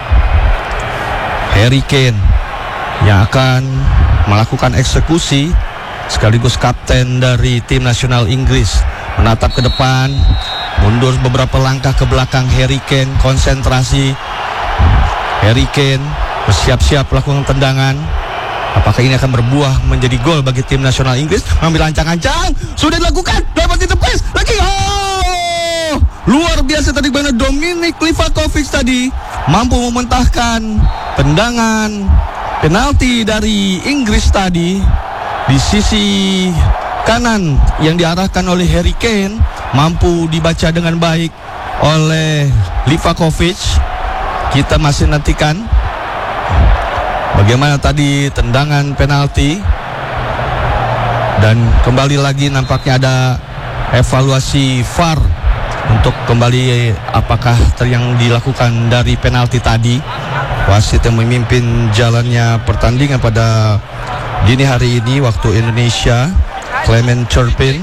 Harry Kane yang akan melakukan eksekusi sekaligus kapten dari tim nasional Inggris, menatap ke depan, mundur beberapa langkah ke belakang. Harry Kane konsentrasi. Harry Kane bersiap-siap melakukan tendangan. Apakah ini akan berbuah menjadi gol bagi tim nasional Inggris? Mengambil ancang-ancang, sudah dilakukan, dapat ditepis lagi. Oh, luar biasa tadi bagaimana Dominik Livakovic tadi mampu mementahkan tendangan penalti dari Inggris tadi di sisi kanan yang diarahkan oleh Harry Kane, mampu dibaca dengan baik oleh Livakovic. Kita masih nantikan bagaimana tadi tendangan penalti, dan kembali lagi nampaknya ada evaluasi V A R untuk kembali apakah yang dilakukan dari penalti tadi. Wasit yang memimpin jalannya pertandingan pada dini hari ini waktu Indonesia, Clement Turpin.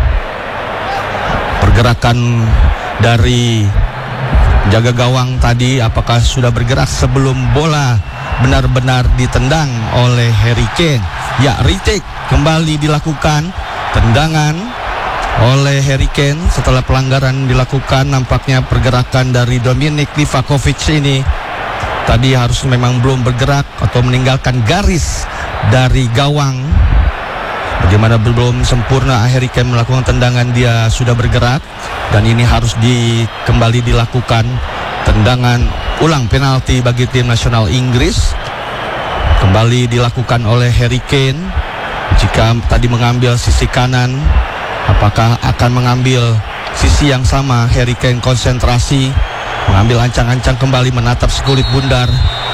Pergerakan dari jaga gawang tadi apakah sudah bergerak sebelum bola benar-benar ditendang oleh Harry Kane? Ya, retake kembali dilakukan, tendangan oleh Harry Kane setelah pelanggaran dilakukan. Nampaknya pergerakan dari Dominik Livakovic ini tadi harus memang belum bergerak atau meninggalkan garis dari gawang. Bagaimana belum sempurna Harry Kane melakukan tendangan, dia sudah bergerak, dan ini harus di, kembali dilakukan tendangan ulang penalti bagi tim nasional Inggris. Kembali dilakukan oleh Harry Kane. Jika tadi mengambil sisi kanan, apakah akan mengambil sisi yang sama? Harry Kane konsentrasi, mengambil ancang-ancang kembali, menatap sekulit bundar.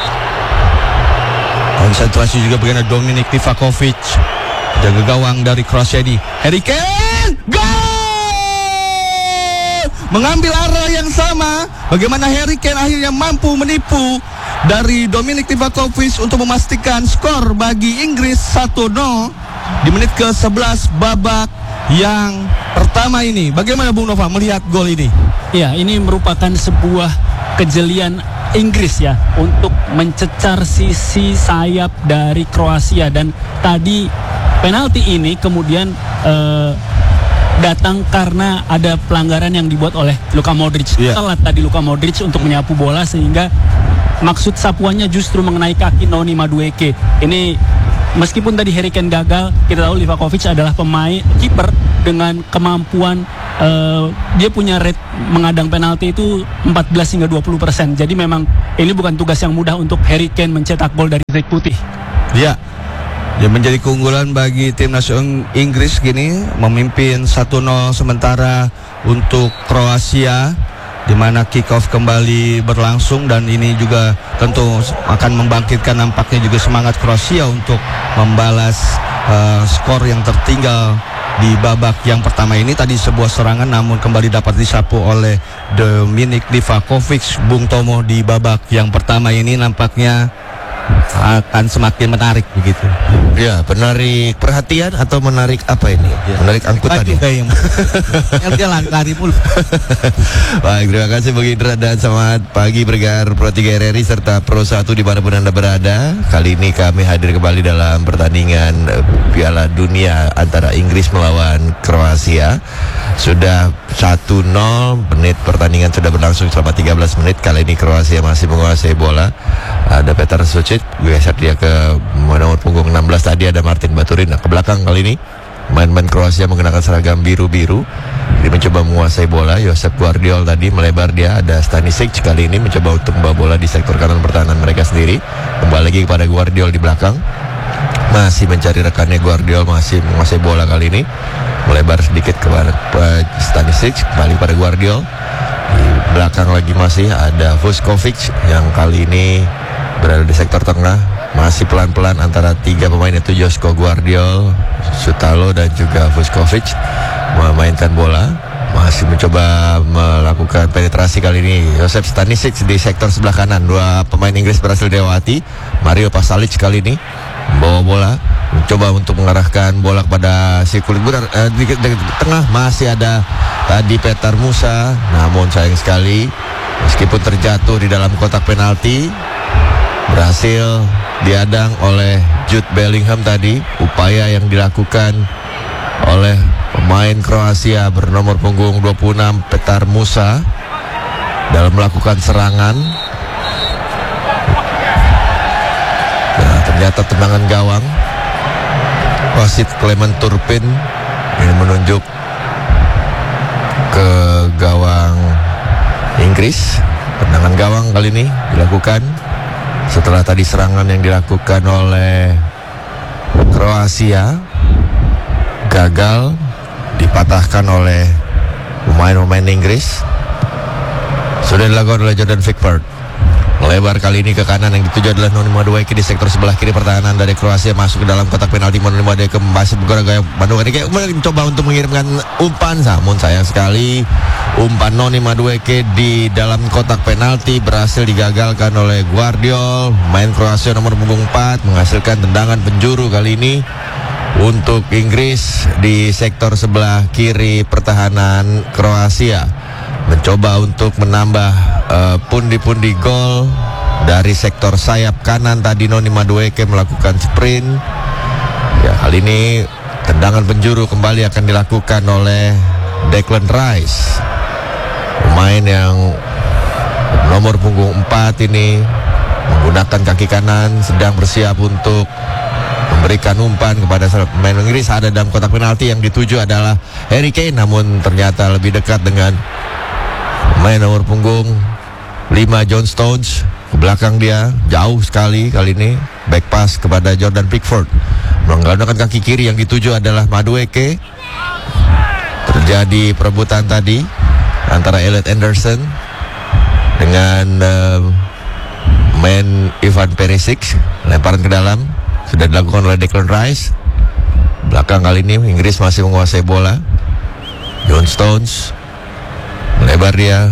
Konsentrasi juga bagaimana Dominik Livakovic, jaga gawang dari Kroasia ini. Harry Kane, gol! Mengambil arah yang sama. Bagaimana Harry Kane akhirnya mampu menipu dari Dominik Livakovic untuk memastikan skor bagi Inggris satu nol di menit ke sebelas babak yang pertama ini. Bagaimana Bung Nova melihat gol ini? Ya, ini merupakan sebuah kejelian Inggris ya untuk mencecar sisi sayap dari Kroasia, dan tadi penalti ini kemudian eh, datang karena ada pelanggaran yang dibuat oleh Luka Modric. Yeah. Telat tadi Luka Modric untuk menyapu bola sehingga maksud sapuannya justru mengenai kaki Noni Madueke. Ini meskipun tadi Harry Kane gagal, kita tahu Livakovic adalah pemain kiper dengan kemampuan uh, dia punya rate mengadang penalti itu empat belas hingga dua puluh persen. Jadi memang ini bukan tugas yang mudah untuk Harry Kane mencetak gol dari titik putih. Ya. Dia menjadi keunggulan bagi tim nasional Inggris gini, memimpin satu nol sementara untuk Kroasia, di mana kick off kembali berlangsung, dan ini juga tentu akan membangkitkan nampaknya juga semangat Kroasia untuk membalas uh, skor yang tertinggal di babak yang pertama ini. Tadi sebuah serangan namun kembali dapat disapu oleh Dominik Livakovic, Bung Tomo, di babak yang pertama ini nampaknya akan semakin menarik begitu. Ya, menarik perhatian atau menarik apa ini? Ya. Menarik angkutan. Yang jalan lari mulu. Baik, terima kasih Bung Indra dan selamat pagi pendengar Pro tiga R R I serta Pro satu dimanapun Anda berada. Kali ini kami hadir kembali dalam pertandingan Piala Dunia antara Inggris melawan Kroasia. Sudah satu nol, menit pertandingan sudah berlangsung selama tiga belas menit. Kali ini Kroasia masih menguasai bola. Ada Petar Sucic, geser dia ke nomor punggung enam belas, tadi ada Martin Baturin. Nah, ke belakang kali ini main-main Kroasia menggunakan seragam biru-biru. Dia mencoba menguasai bola. Josep Guardiol tadi melebar dia. Ada Stanisic kali ini mencoba untuk membawa bola di sektor kanan pertahanan mereka sendiri. Kembali lagi kepada Guardiol di belakang. Masih mencari rekannya Guardiol, masih menguasai bola kali ini. Melebar sedikit kepada Stanisic, kembali pada Guardiol. Di belakang lagi masih ada Vuskovic yang kali ini berada di sektor tengah. Masih pelan-pelan antara tiga pemain itu Josko Guardiol, Sutalo dan juga Vuskovic memainkan bola. Masih mencoba melakukan penetrasi kali ini Josep Stanisic di sektor sebelah kanan. Dua pemain Inggris berhasil dilewati. Mario Pasalic kali ini membawa bola, mencoba untuk mengarahkan bola kepada si kulit putih. eh, di, di, di tengah masih ada tadi Petar Musa, namun sayang sekali meskipun terjatuh di dalam kotak penalti, berhasil diadang oleh Jude Bellingham tadi. Upaya yang dilakukan oleh pemain Kroasia bernomor punggung dua puluh enam Petar Musa dalam melakukan serangan. Nah, ternyata tendangan gawang. Wasit Clement Turpin ini menunjuk ke gawang Inggris. Tendangan gawang kali ini dilakukan setelah tadi serangan yang dilakukan oleh Kroasia gagal, dipatahkan oleh pemain-pemain Inggris. Sudah dilakukan oleh Jordan Pickford. Melebar kali ini ke kanan, yang dituju adalah Noni Madueke di sektor sebelah kiri pertahanan dari Kroasia, masuk ke dalam kotak penalti. Noni Madueke masih bergaya Madueke mencoba untuk mengirimkan umpan, namun sayang sekali umpan Noni Madueke di dalam kotak penalti berhasil digagalkan oleh Guardiol. Main Kroasia nomor punggung empat menghasilkan tendangan penjuru kali ini untuk Inggris di sektor sebelah kiri pertahanan Kroasia. Mencoba untuk menambah uh, pundi-pundi gol dari sektor sayap kanan. Tadi Noni Madueke melakukan sprint. Ya, kali ini tendangan penjuru kembali akan dilakukan oleh Declan Rice, pemain yang nomor punggung empat ini menggunakan kaki kanan, sedang bersiap untuk memberikan umpan kepada pemain Inggris. Ada dalam kotak penalti, yang dituju adalah Harry Kane, namun ternyata lebih dekat dengan pemain nomor punggung lima John Stones. Ke belakang dia jauh sekali kali ini, back pass kepada Jordan Pickford. Menggunakan kaki kiri, yang dituju adalah Madueke. Terjadi perebutan tadi antara Elliot Anderson dengan uh, main Ivan Perisic. Lemparan ke dalam sudah dilakukan oleh Declan Rice. Belakang kali ini Inggris masih menguasai bola. John Stones melebar dia.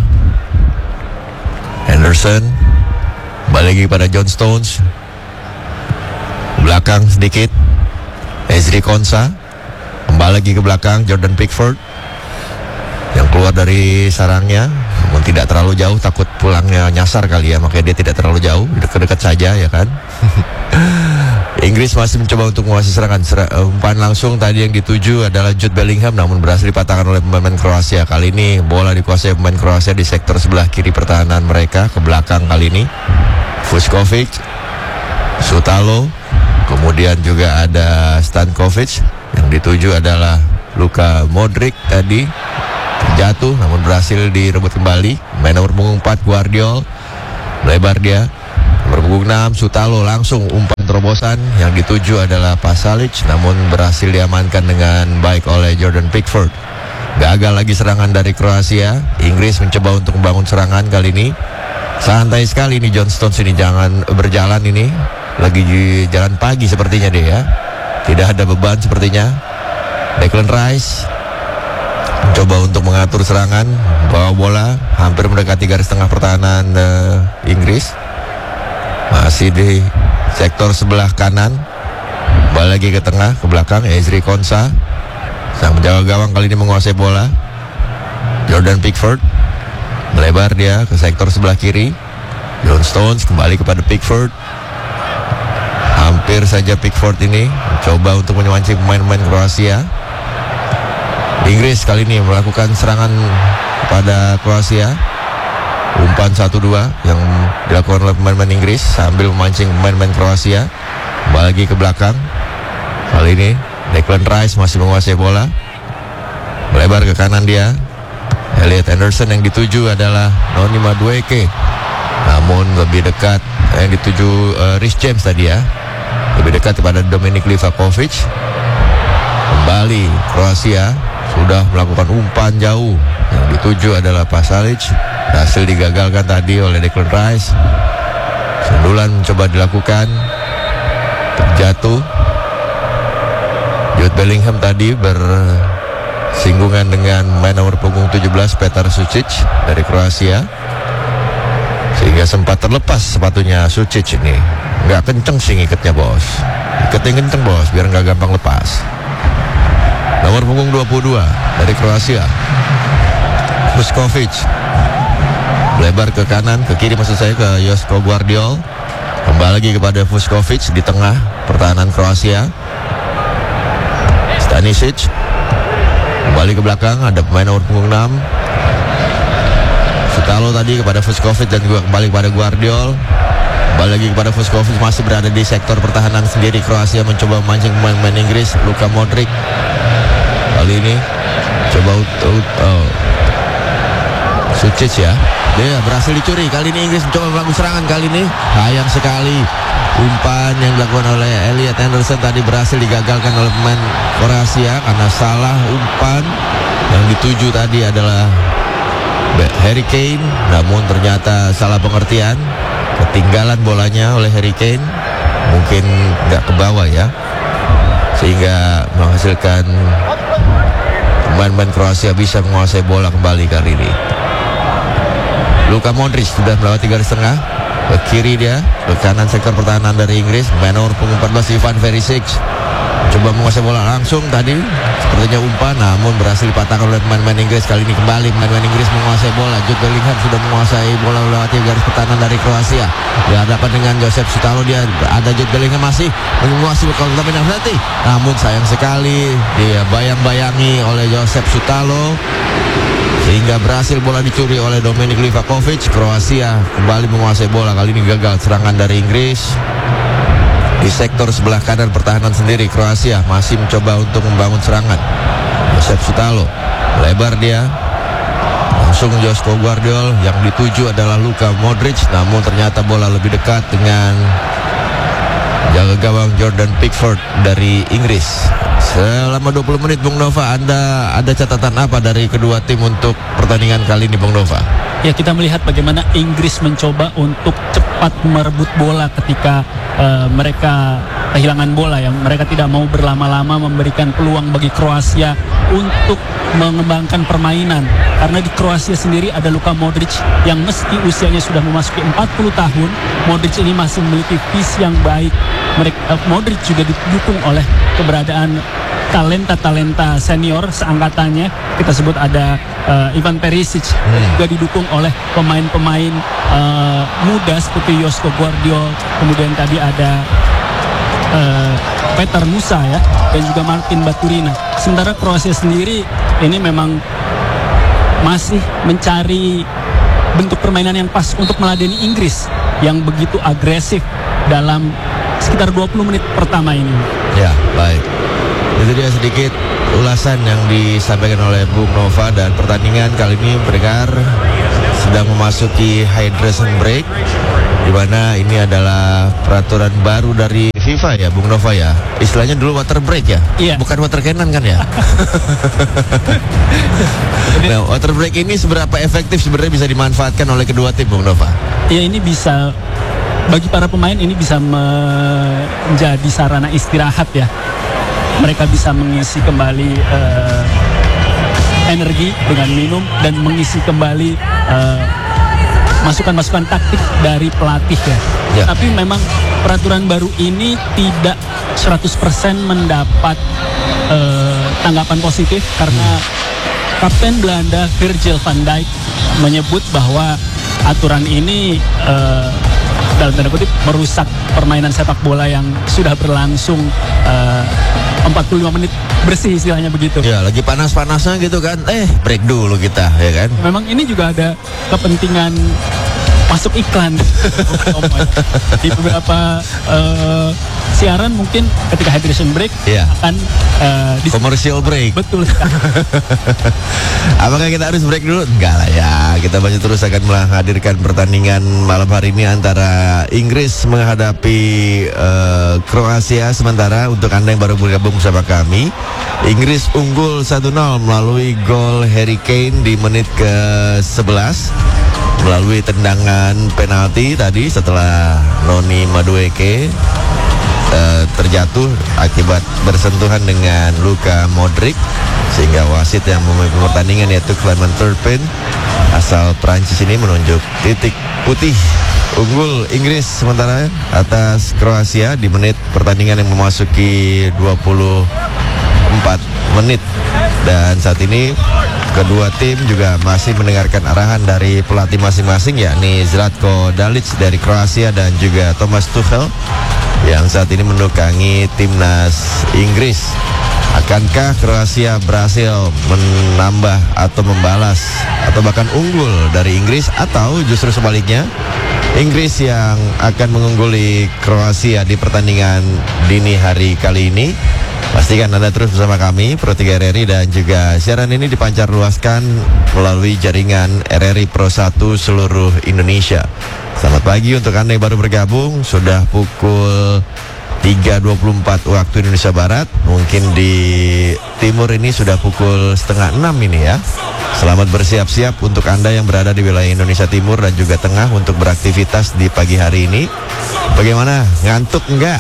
Anderson balik lagi pada John Stones. Belakang sedikit Ezri Konsa. Kembali lagi ke belakang Jordan Pickford yang keluar dari sarangnya, namun tidak terlalu jauh, takut pulangnya nyasar kali ya, makanya dia tidak terlalu jauh, dekat-dekat saja ya kan. Inggris masih mencoba untuk menguasai serangan. Ser- umpan langsung tadi yang dituju adalah Jude Bellingham, namun berhasil dipatahkan oleh pemain Kroasia. Kali ini bola dikuasai pemain Kroasia di sektor sebelah kiri pertahanan mereka, ke belakang kali ini. Vuskovic, Sutalo, kemudian juga ada Stankovic. Yang dituju adalah Luka Modric tadi jatuh namun berhasil direbut kembali. Main nomor punggung empat Guardiol, lebar dia. Nomor punggung enam Sutalo langsung umpan terobosan. Yang dituju adalah Pasalic namun berhasil diamankan dengan baik oleh Jordan Pickford. Gagal lagi serangan dari Kroasia. Inggris mencoba untuk membangun serangan kali ini. Santai sekali ini John Stones ini, jangan berjalan ini. Lagi di jalan pagi sepertinya dia ya. Tidak ada beban sepertinya. Declan Rice mencoba untuk mengatur serangan, bawa bola hampir mendekati garis tengah pertahanan uh, Inggris. Masih di sektor sebelah kanan. Balik lagi ke tengah, ke belakang Ezri Konsa. Sang penjaga gawang kali ini menguasai bola. Jordan Pickford melebar dia ke sektor sebelah kiri. John Stones kembali kepada Pickford. Hampir saja Pickford ini mencoba untuk memancing pemain-pemain Kroasia. Inggris kali ini melakukan serangan kepada Kroasia. Umpan satu dua yang dilakukan oleh pemain-pemain Inggris sambil memancing pemain-pemain Kroasia. Kembali lagi ke belakang. Kali ini Declan Rice masih menguasai bola. Melebar ke kanan dia. Elliot Anderson yang dituju adalah Noni Madueke. Namun lebih dekat yang dituju uh, Rhys James tadi ya. Lebih dekat kepada Dominik Livakovic. Kembali Kroasia sudah melakukan umpan jauh. Yang dituju adalah Pasalic. Hasil digagalkan tadi oleh Declan Rice. Sundulan mencoba dilakukan. Terjatuh. Jude Bellingham tadi bersinggungan dengan main nomor punggung tujuh belas Petar Sucic dari Kroasia. Sehingga sempat terlepas sepatunya Sucic ini. Nggak kenceng sih ngikatnya bos. Ikatnya kenceng bos biar nggak gampang lepas. Nomor punggung dua puluh dua dari Kroasia Vuskovic. Melebar ke kanan, ke kiri maksud saya, ke Josko Guardiol. Kembali lagi kepada Vuskovic di tengah pertahanan Kroasia. Stanisic kembali ke belakang, ada pemain nomor punggung enam Sutalo tadi kepada Vuskovic dan juga kembali kepada Guardiol. Kembali lagi kepada Vuskovic, masih berada di sektor pertahanan sendiri. Kroasia mencoba memancing pemain-pemain Inggris. Luka Modric kali ini coba untuk oh, Sucic ya. Dia berhasil dicuri. Kali ini Inggris mencoba melakukan serangan kali ini. Sayang sekali umpan yang dilakukan oleh Elliot Anderson tadi berhasil digagalkan oleh pemain Kroasia karena salah umpan. Yang dituju tadi adalah Harry Kane, namun ternyata salah pengertian. Ketinggalan bolanya oleh Harry Kane. Mungkin nggak ke bawah ya, sehingga menghasilkan pemain-pemain Kroasia bisa menguasai bola kembali kali ini. Luka Modric sudah melewati garis tengah. Ke kiri dia, ke kanan sektor pertahanan dari Inggris. Main nomor punggung empat belas Ivan Perisic coba menguasai bola langsung tadi. Sepertinya umpan, namun berhasil dipatahkan oleh pemain-pemain Inggris. Kali ini kembali pemain-pemain Inggris menguasai bola. Jude Bellingham sudah menguasai bola melewati garis pertahanan dari Kroasia. Dihadapan dengan Josep Sutalo, dia ada Jude Bellingham masih menguasai bola tapi nanti. Namun sayang sekali dia bayang-bayangi oleh Josep Sutalo sehingga berhasil bola dicuri oleh Dominik Livakovic. Kroasia kembali menguasai bola. Kali ini gagal serangan dari Inggris. Di sektor sebelah kanan pertahanan sendiri Kroasia masih mencoba untuk membangun serangan. Josep Sutalo lebar dia langsung Josko Guardiol. Yang dituju adalah Luka Modric, namun ternyata bola lebih dekat dengan jaga gawang Jordan Pickford dari Inggris. Selama dua puluh menit Bung Nova, Anda ada catatan apa dari kedua tim untuk pertandingan kali ini Bung Nova? Ya, kita melihat bagaimana Inggris mencoba untuk cepat merebut bola ketika uh, mereka kehilangan bola ya. Mereka tidak mau berlama-lama memberikan peluang bagi Kroasia untuk mengembangkan permainan. Karena di Kroasia sendiri ada Luka Modric yang meski usianya sudah memasuki empat puluh tahun, Modric ini masih memiliki visi yang baik. Mereka, uh, Modric juga didukung oleh keberadaan talenta-talenta senior seangkatannya. Kita sebut ada uh, Ivan Perisic, hmm. juga didukung oleh pemain-pemain uh, muda seperti Josko Guardiol. Kemudian tadi ada uh, Petar Musa ya, dan juga Martin Baturina. Sementara Kroasia sendiri ini memang masih mencari bentuk permainan yang pas untuk meladeni Inggris. yang begitu agresif dalam sekitar dua puluh menit pertama ini. Ya, baik. Itu dia sedikit ulasan yang disampaikan oleh Bung Nova, dan pertandingan kali ini berdengar sedang memasuki hydration break, di mana ini adalah peraturan baru dari FIFA ya, Bung Nova ya. Istilahnya dulu water break ya, iya. Bukan water cannon kan ya. Nah, water break ini seberapa efektif sebenarnya bisa dimanfaatkan oleh kedua tim, Bung Nova? Ya, ini bisa bagi para pemain, ini bisa menjadi sarana istirahat ya. Mereka bisa mengisi kembali uh, energi dengan minum dan mengisi kembali uh, masukan-masukan taktik dari pelatih ya. Ya. Tapi memang peraturan baru ini tidak seratus persen mendapat uh, tanggapan positif karena Kapten Belanda Virgil van Dijk menyebut bahwa aturan ini uh, dalam tanda kutip merusak permainan sepak bola yang sudah berlangsung uh, empat puluh lima menit bersih, istilahnya begitu. Ya, lagi panas-panasnya gitu kan. Eh, break dulu kita, ya kan? Memang ini juga ada kepentingan masuk iklan di beberapa uh, siaran. Mungkin ketika hydration break ya. akan uh, commercial break. Betul. Apakah kita harus break dulu? Enggak lah ya. Kita masih terus akan menghadirkan pertandingan malam hari ini antara Inggris menghadapi uh, Kroasia. Sementara untuk Anda yang baru bergabung bersama kami, Inggris unggul satu nol melalui gol Harry Kane di menit ke sebelas melalui tendangan penalti tadi setelah Noni Madueke uh, terjatuh akibat bersentuhan dengan Luka Modric, sehingga wasit yang memimpin pertandingan yaitu Clement Turpin asal Prancis ini menunjuk titik putih unggul Inggris sementara atas Kroasia di menit pertandingan yang memasuki dua puluh empat menit. Dan saat ini kedua tim juga masih mendengarkan arahan dari pelatih masing-masing, yakni Zlatko Dalic dari Kroasia dan juga Thomas Tuchel yang saat ini menunggangi timnas Inggris. Akankah Kroasia berhasil menambah atau membalas atau bahkan unggul dari Inggris, atau justru sebaliknya Inggris yang akan mengungguli Kroasia di pertandingan dini hari kali ini? Pastikan Anda terus bersama kami Pro tiga R R I, dan juga siaran ini dipancar luaskan melalui jaringan R R I Pro satu seluruh Indonesia. Selamat pagi untuk Anda yang baru bergabung. Sudah pukul tiga dua puluh empat waktu Indonesia Barat. Mungkin di timur ini sudah pukul setengah enam ini ya. Selamat bersiap-siap untuk Anda yang berada di wilayah Indonesia Timur dan juga Tengah untuk beraktivitas di pagi hari ini. Bagaimana? Ngantuk enggak?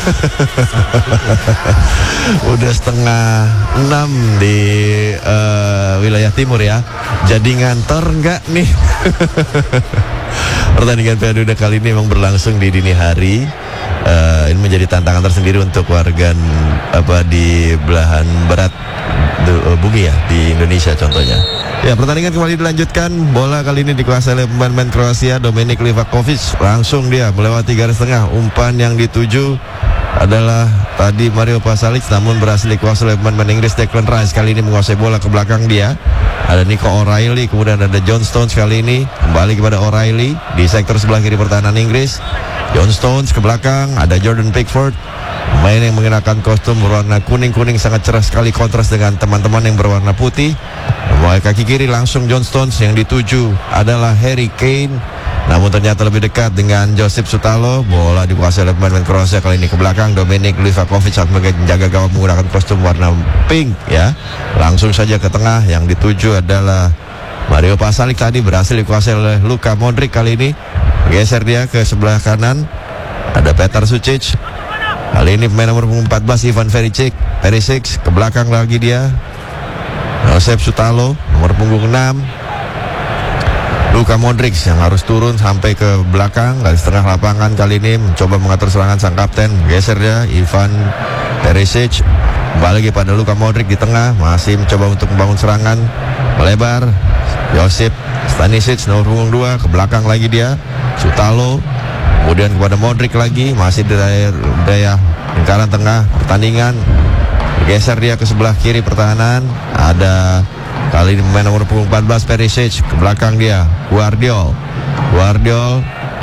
Udah setengah enam di uh, wilayah timur ya. Jadi ngantor enggak nih? Pertandingan Piala Dunia kali ini memang berlangsung di dini hari. Uh, ini menjadi tantangan tersendiri untuk warga apa di belahan barat uh, bumi ya, di Indonesia contohnya. Ya, pertandingan kembali dilanjutkan. Bola kali ini dikuasai oleh pemain Kroasia, Dominik Livakovic. Langsung dia melewati garis tengah. Umpan yang dituju adalah tadi Mario Pasalic, namun berhasil dikuasai oleh pemain Inggris Declan Rice. Kali ini menguasai bola ke belakang dia. Ada Nico O'Reilly, kemudian ada John Stones. Kali ini kembali kepada O'Reilly di sektor sebelah kiri pertahanan Inggris. John Stones ke belakang, ada Jordan Pickford, pemain yang mengenakan kostum berwarna kuning-kuning sangat cerah sekali kontras dengan teman-teman yang berwarna putih. Mulai kaki kiri langsung John Stones, yang dituju adalah Harry Kane, namun ternyata lebih dekat dengan Josip Sutalo. Bola dikuasai oleh pemain Kroasia, kali ini ke belakang Dominik Livakovic saat menjaga gawang menggunakan kostum warna pink ya. Langsung saja ke tengah, yang dituju adalah Mario Pasalic, tadi berhasil dikuasai oleh Luka Modric. Kali ini geser dia ke sebelah kanan, ada Petar Sucic. Kali ini pemain nomor empat belas Ivan Perisic, Perisic ke belakang lagi dia. Josep Sutalo nomor punggung enam. Luka Modric yang harus turun sampai ke belakang dari setengah lapangan, kali ini mencoba mengatur serangan sang kapten. Geser dia Ivan Perisic, kembali lagi pada Luka Modric di tengah, masih mencoba untuk membangun serangan melebar. Josip Stanisic nomor punggung dua, ke belakang lagi dia Sutalo, kemudian kepada Modric lagi, masih di daya, daya lingkaran tengah pertandingan. Geser dia ke sebelah kiri pertahanan, ada kali ini pemain nomor punggung empat belas Perisic, ke belakang dia Guardiol. Guardiol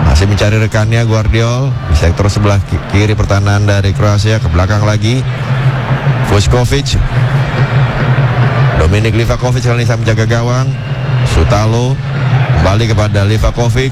Masih mencari rekannya Guardiol di sektor sebelah kiri pertahanan dari Kroasia. Ke belakang lagi Vuskovic. Dominik Livakovic kali ini saya menjaga gawang. Sutalo kembali kepada Livakovic.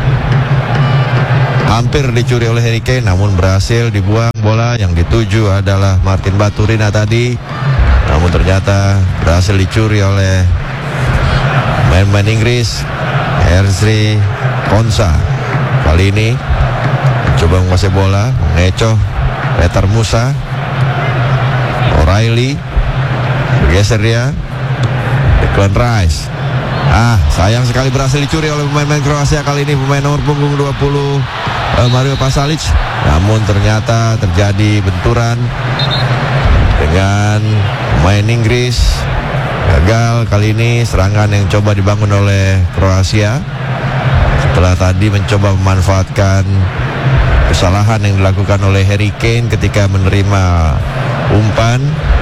Hampir dicuri oleh Harry Kane, namun berhasil dibuang bola. Yang dituju adalah Martin Baturina tadi, namun ternyata berhasil dicuri oleh main-main Inggris. Ezri Konsa kali ini coba menguasai bola, mengecoh Peter Musa. O'Reilly bergeser dia. Declan Rice. Ah, sayang sekali berhasil dicuri oleh pemain-pemain Kroasia kali ini, pemain nomor punggung dua puluh uh, Mario Pasalic. Namun ternyata terjadi benturan dengan pemain Inggris. Gagal kali ini serangan yang coba dibangun oleh Kroasia setelah tadi mencoba memanfaatkan kesalahan yang dilakukan oleh Harry Kane ketika menerima umpan.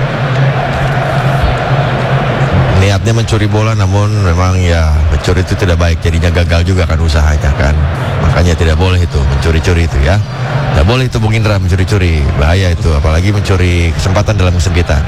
Niatnya mencuri bola, namun memang ya mencuri itu tidak baik, jadinya gagal juga kan usahanya kan. Makanya tidak boleh itu mencuri-curi itu ya. Tidak boleh itu Bung Indra mencuri-curi, bahaya itu, apalagi mencuri kesempatan dalam kesempitan.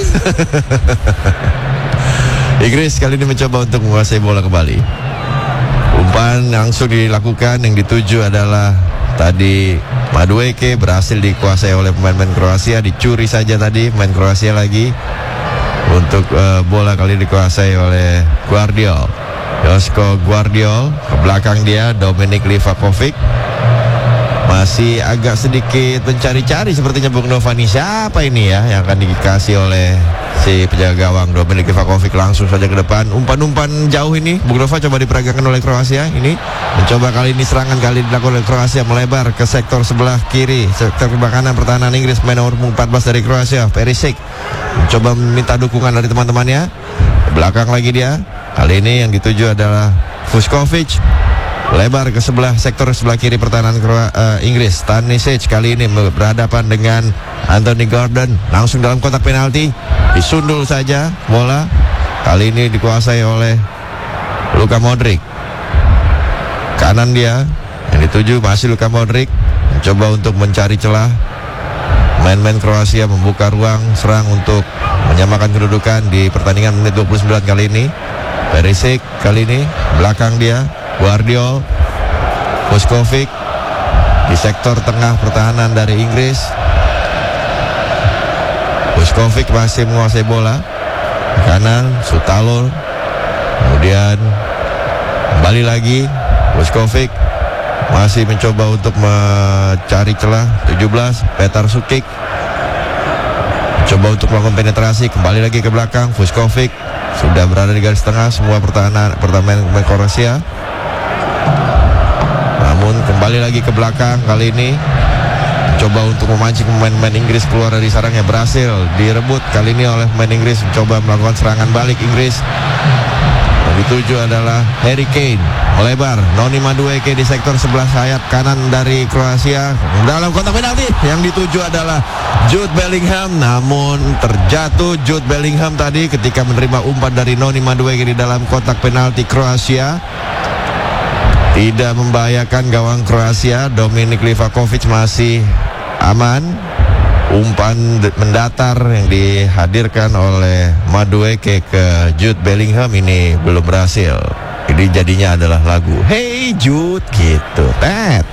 Inggris kali ini mencoba untuk menguasai bola kembali. Umpan langsung dilakukan, yang dituju adalah tadi Madueke, berhasil dikuasai oleh pemain-pemain Kroasia, dicuri saja tadi pemain Kroasia lagi. Untuk uh, bola kali dikuasai oleh Guardiol. Josko Guardiol, ke belakang dia Dominik Livakovic. Masih agak sedikit mencari-cari sepertinya Bung Novani, siapa ini ya yang akan dikasih oleh si penjaga gawang Dominik Livakovic. Langsung saja ke depan, umpan-umpan jauh ini Bung Nova coba diperagakan oleh Kroasia. Ini mencoba kali ini serangan kali dilakukan oleh Kroasia, melebar ke sektor sebelah kiri, sektor kanan pertahanan Inggris. Main nomor empat belas dari Kroasia, Perisic, mencoba meminta dukungan dari teman-temannya. Belakang lagi dia, kali ini yang dituju adalah Vuskovic. Lebar ke sebelah sektor sebelah kiri pertahanan Kroa, uh, Inggris. Stanisic kali ini berhadapan dengan Anthony Gordon. Langsung dalam kotak penalti, disundul saja bola. Kali ini dikuasai oleh Luka Modric. Kanan dia, yang dituju masih Luka Modric. Mencoba untuk mencari celah. Main-main Kroasia membuka ruang serang untuk menyamakan kedudukan di pertandingan menit dua puluh sembilan kali ini. Perisic kali ini belakang dia, Guardiol. Vuskovic di sektor tengah pertahanan dari Inggris. Vuskovic masih menguasai bola. Kanan Sutalo. Kemudian kembali lagi Vuskovic masih mencoba untuk mencari celah. Tujuh belas Petar Sukic coba untuk melakukan penetrasi. Kembali lagi ke belakang. Vuskovic sudah berada di garis tengah semua pertahanan pertahanan Kroasia. Namun kembali lagi ke belakang, kali ini coba untuk memancing pemain-pemain Inggris keluar dari sarangnya, berhasil direbut kali ini oleh pemain Inggris. Mencoba melakukan serangan balik Inggris. Yang dituju adalah Harry Kane, melebar Noni Madueke di sektor sebelah sayap kanan dari Kroasia dalam kotak penalti. Yang dituju adalah Jude Bellingham, namun terjatuh Jude Bellingham tadi ketika menerima umpan dari Noni Madueke di dalam kotak penalti Kroasia. Tidak membahayakan gawang Kroasia. Dominik Livakovic masih aman. Umpan mendatar yang dihadirkan oleh Madueke ke Jude Bellingham ini belum berhasil. Jadi jadinya adalah lagu Hey Jude gitu. Tet.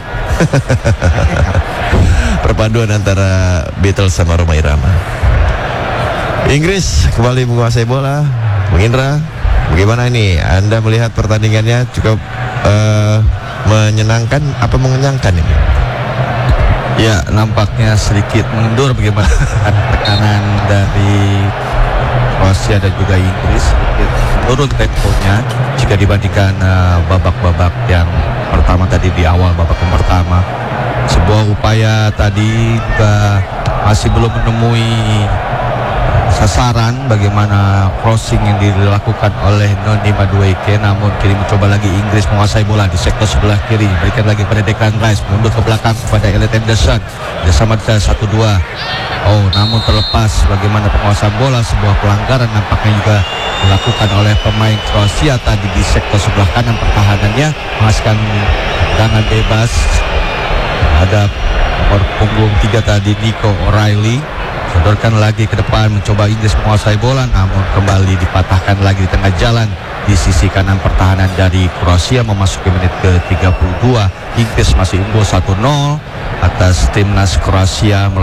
Perpaduan antara Beatles sama Rhoma Irama. Inggris kembali menguasai bola. Bung Indra, bagaimana ini? Anda melihat pertandingannya cukup uh, menyenangkan apa mengenyangkan ini? Ya, nampaknya sedikit mengendur bagaimana tekanan dari Kroasia dan juga Inggris, sedikit turun temponya jika dibandingkan uh, babak-babak yang pertama tadi di awal babak yang pertama. Sebuah upaya tadi juga masih belum menemui sasaran bagaimana crossing yang dilakukan oleh Noni Madueke, namun kini mencoba lagi Inggris menguasai bola di sektor sebelah kiri, berikan lagi pada Declan Rice, mundur ke belakang kepada Elliot Anderson, dia samakan satu dua. Oh, namun terlepas bagaimana penguasaan bola, sebuah pelanggaran nampaknya juga dilakukan oleh pemain Kroasia tadi di sektor sebelah kanan pertahanannya, menghasilkan tendangan bebas. Ada nomor punggung tiga tadi Nico O'Reilly, sodorkan lagi ke depan, mencoba Inggris menguasai bola, namun kembali dipatahkan lagi di tengah jalan di sisi kanan pertahanan dari Kroasia. Memasuki menit ke tiga puluh dua, Inggris masih unggul satu nol atas timnas Kroasia.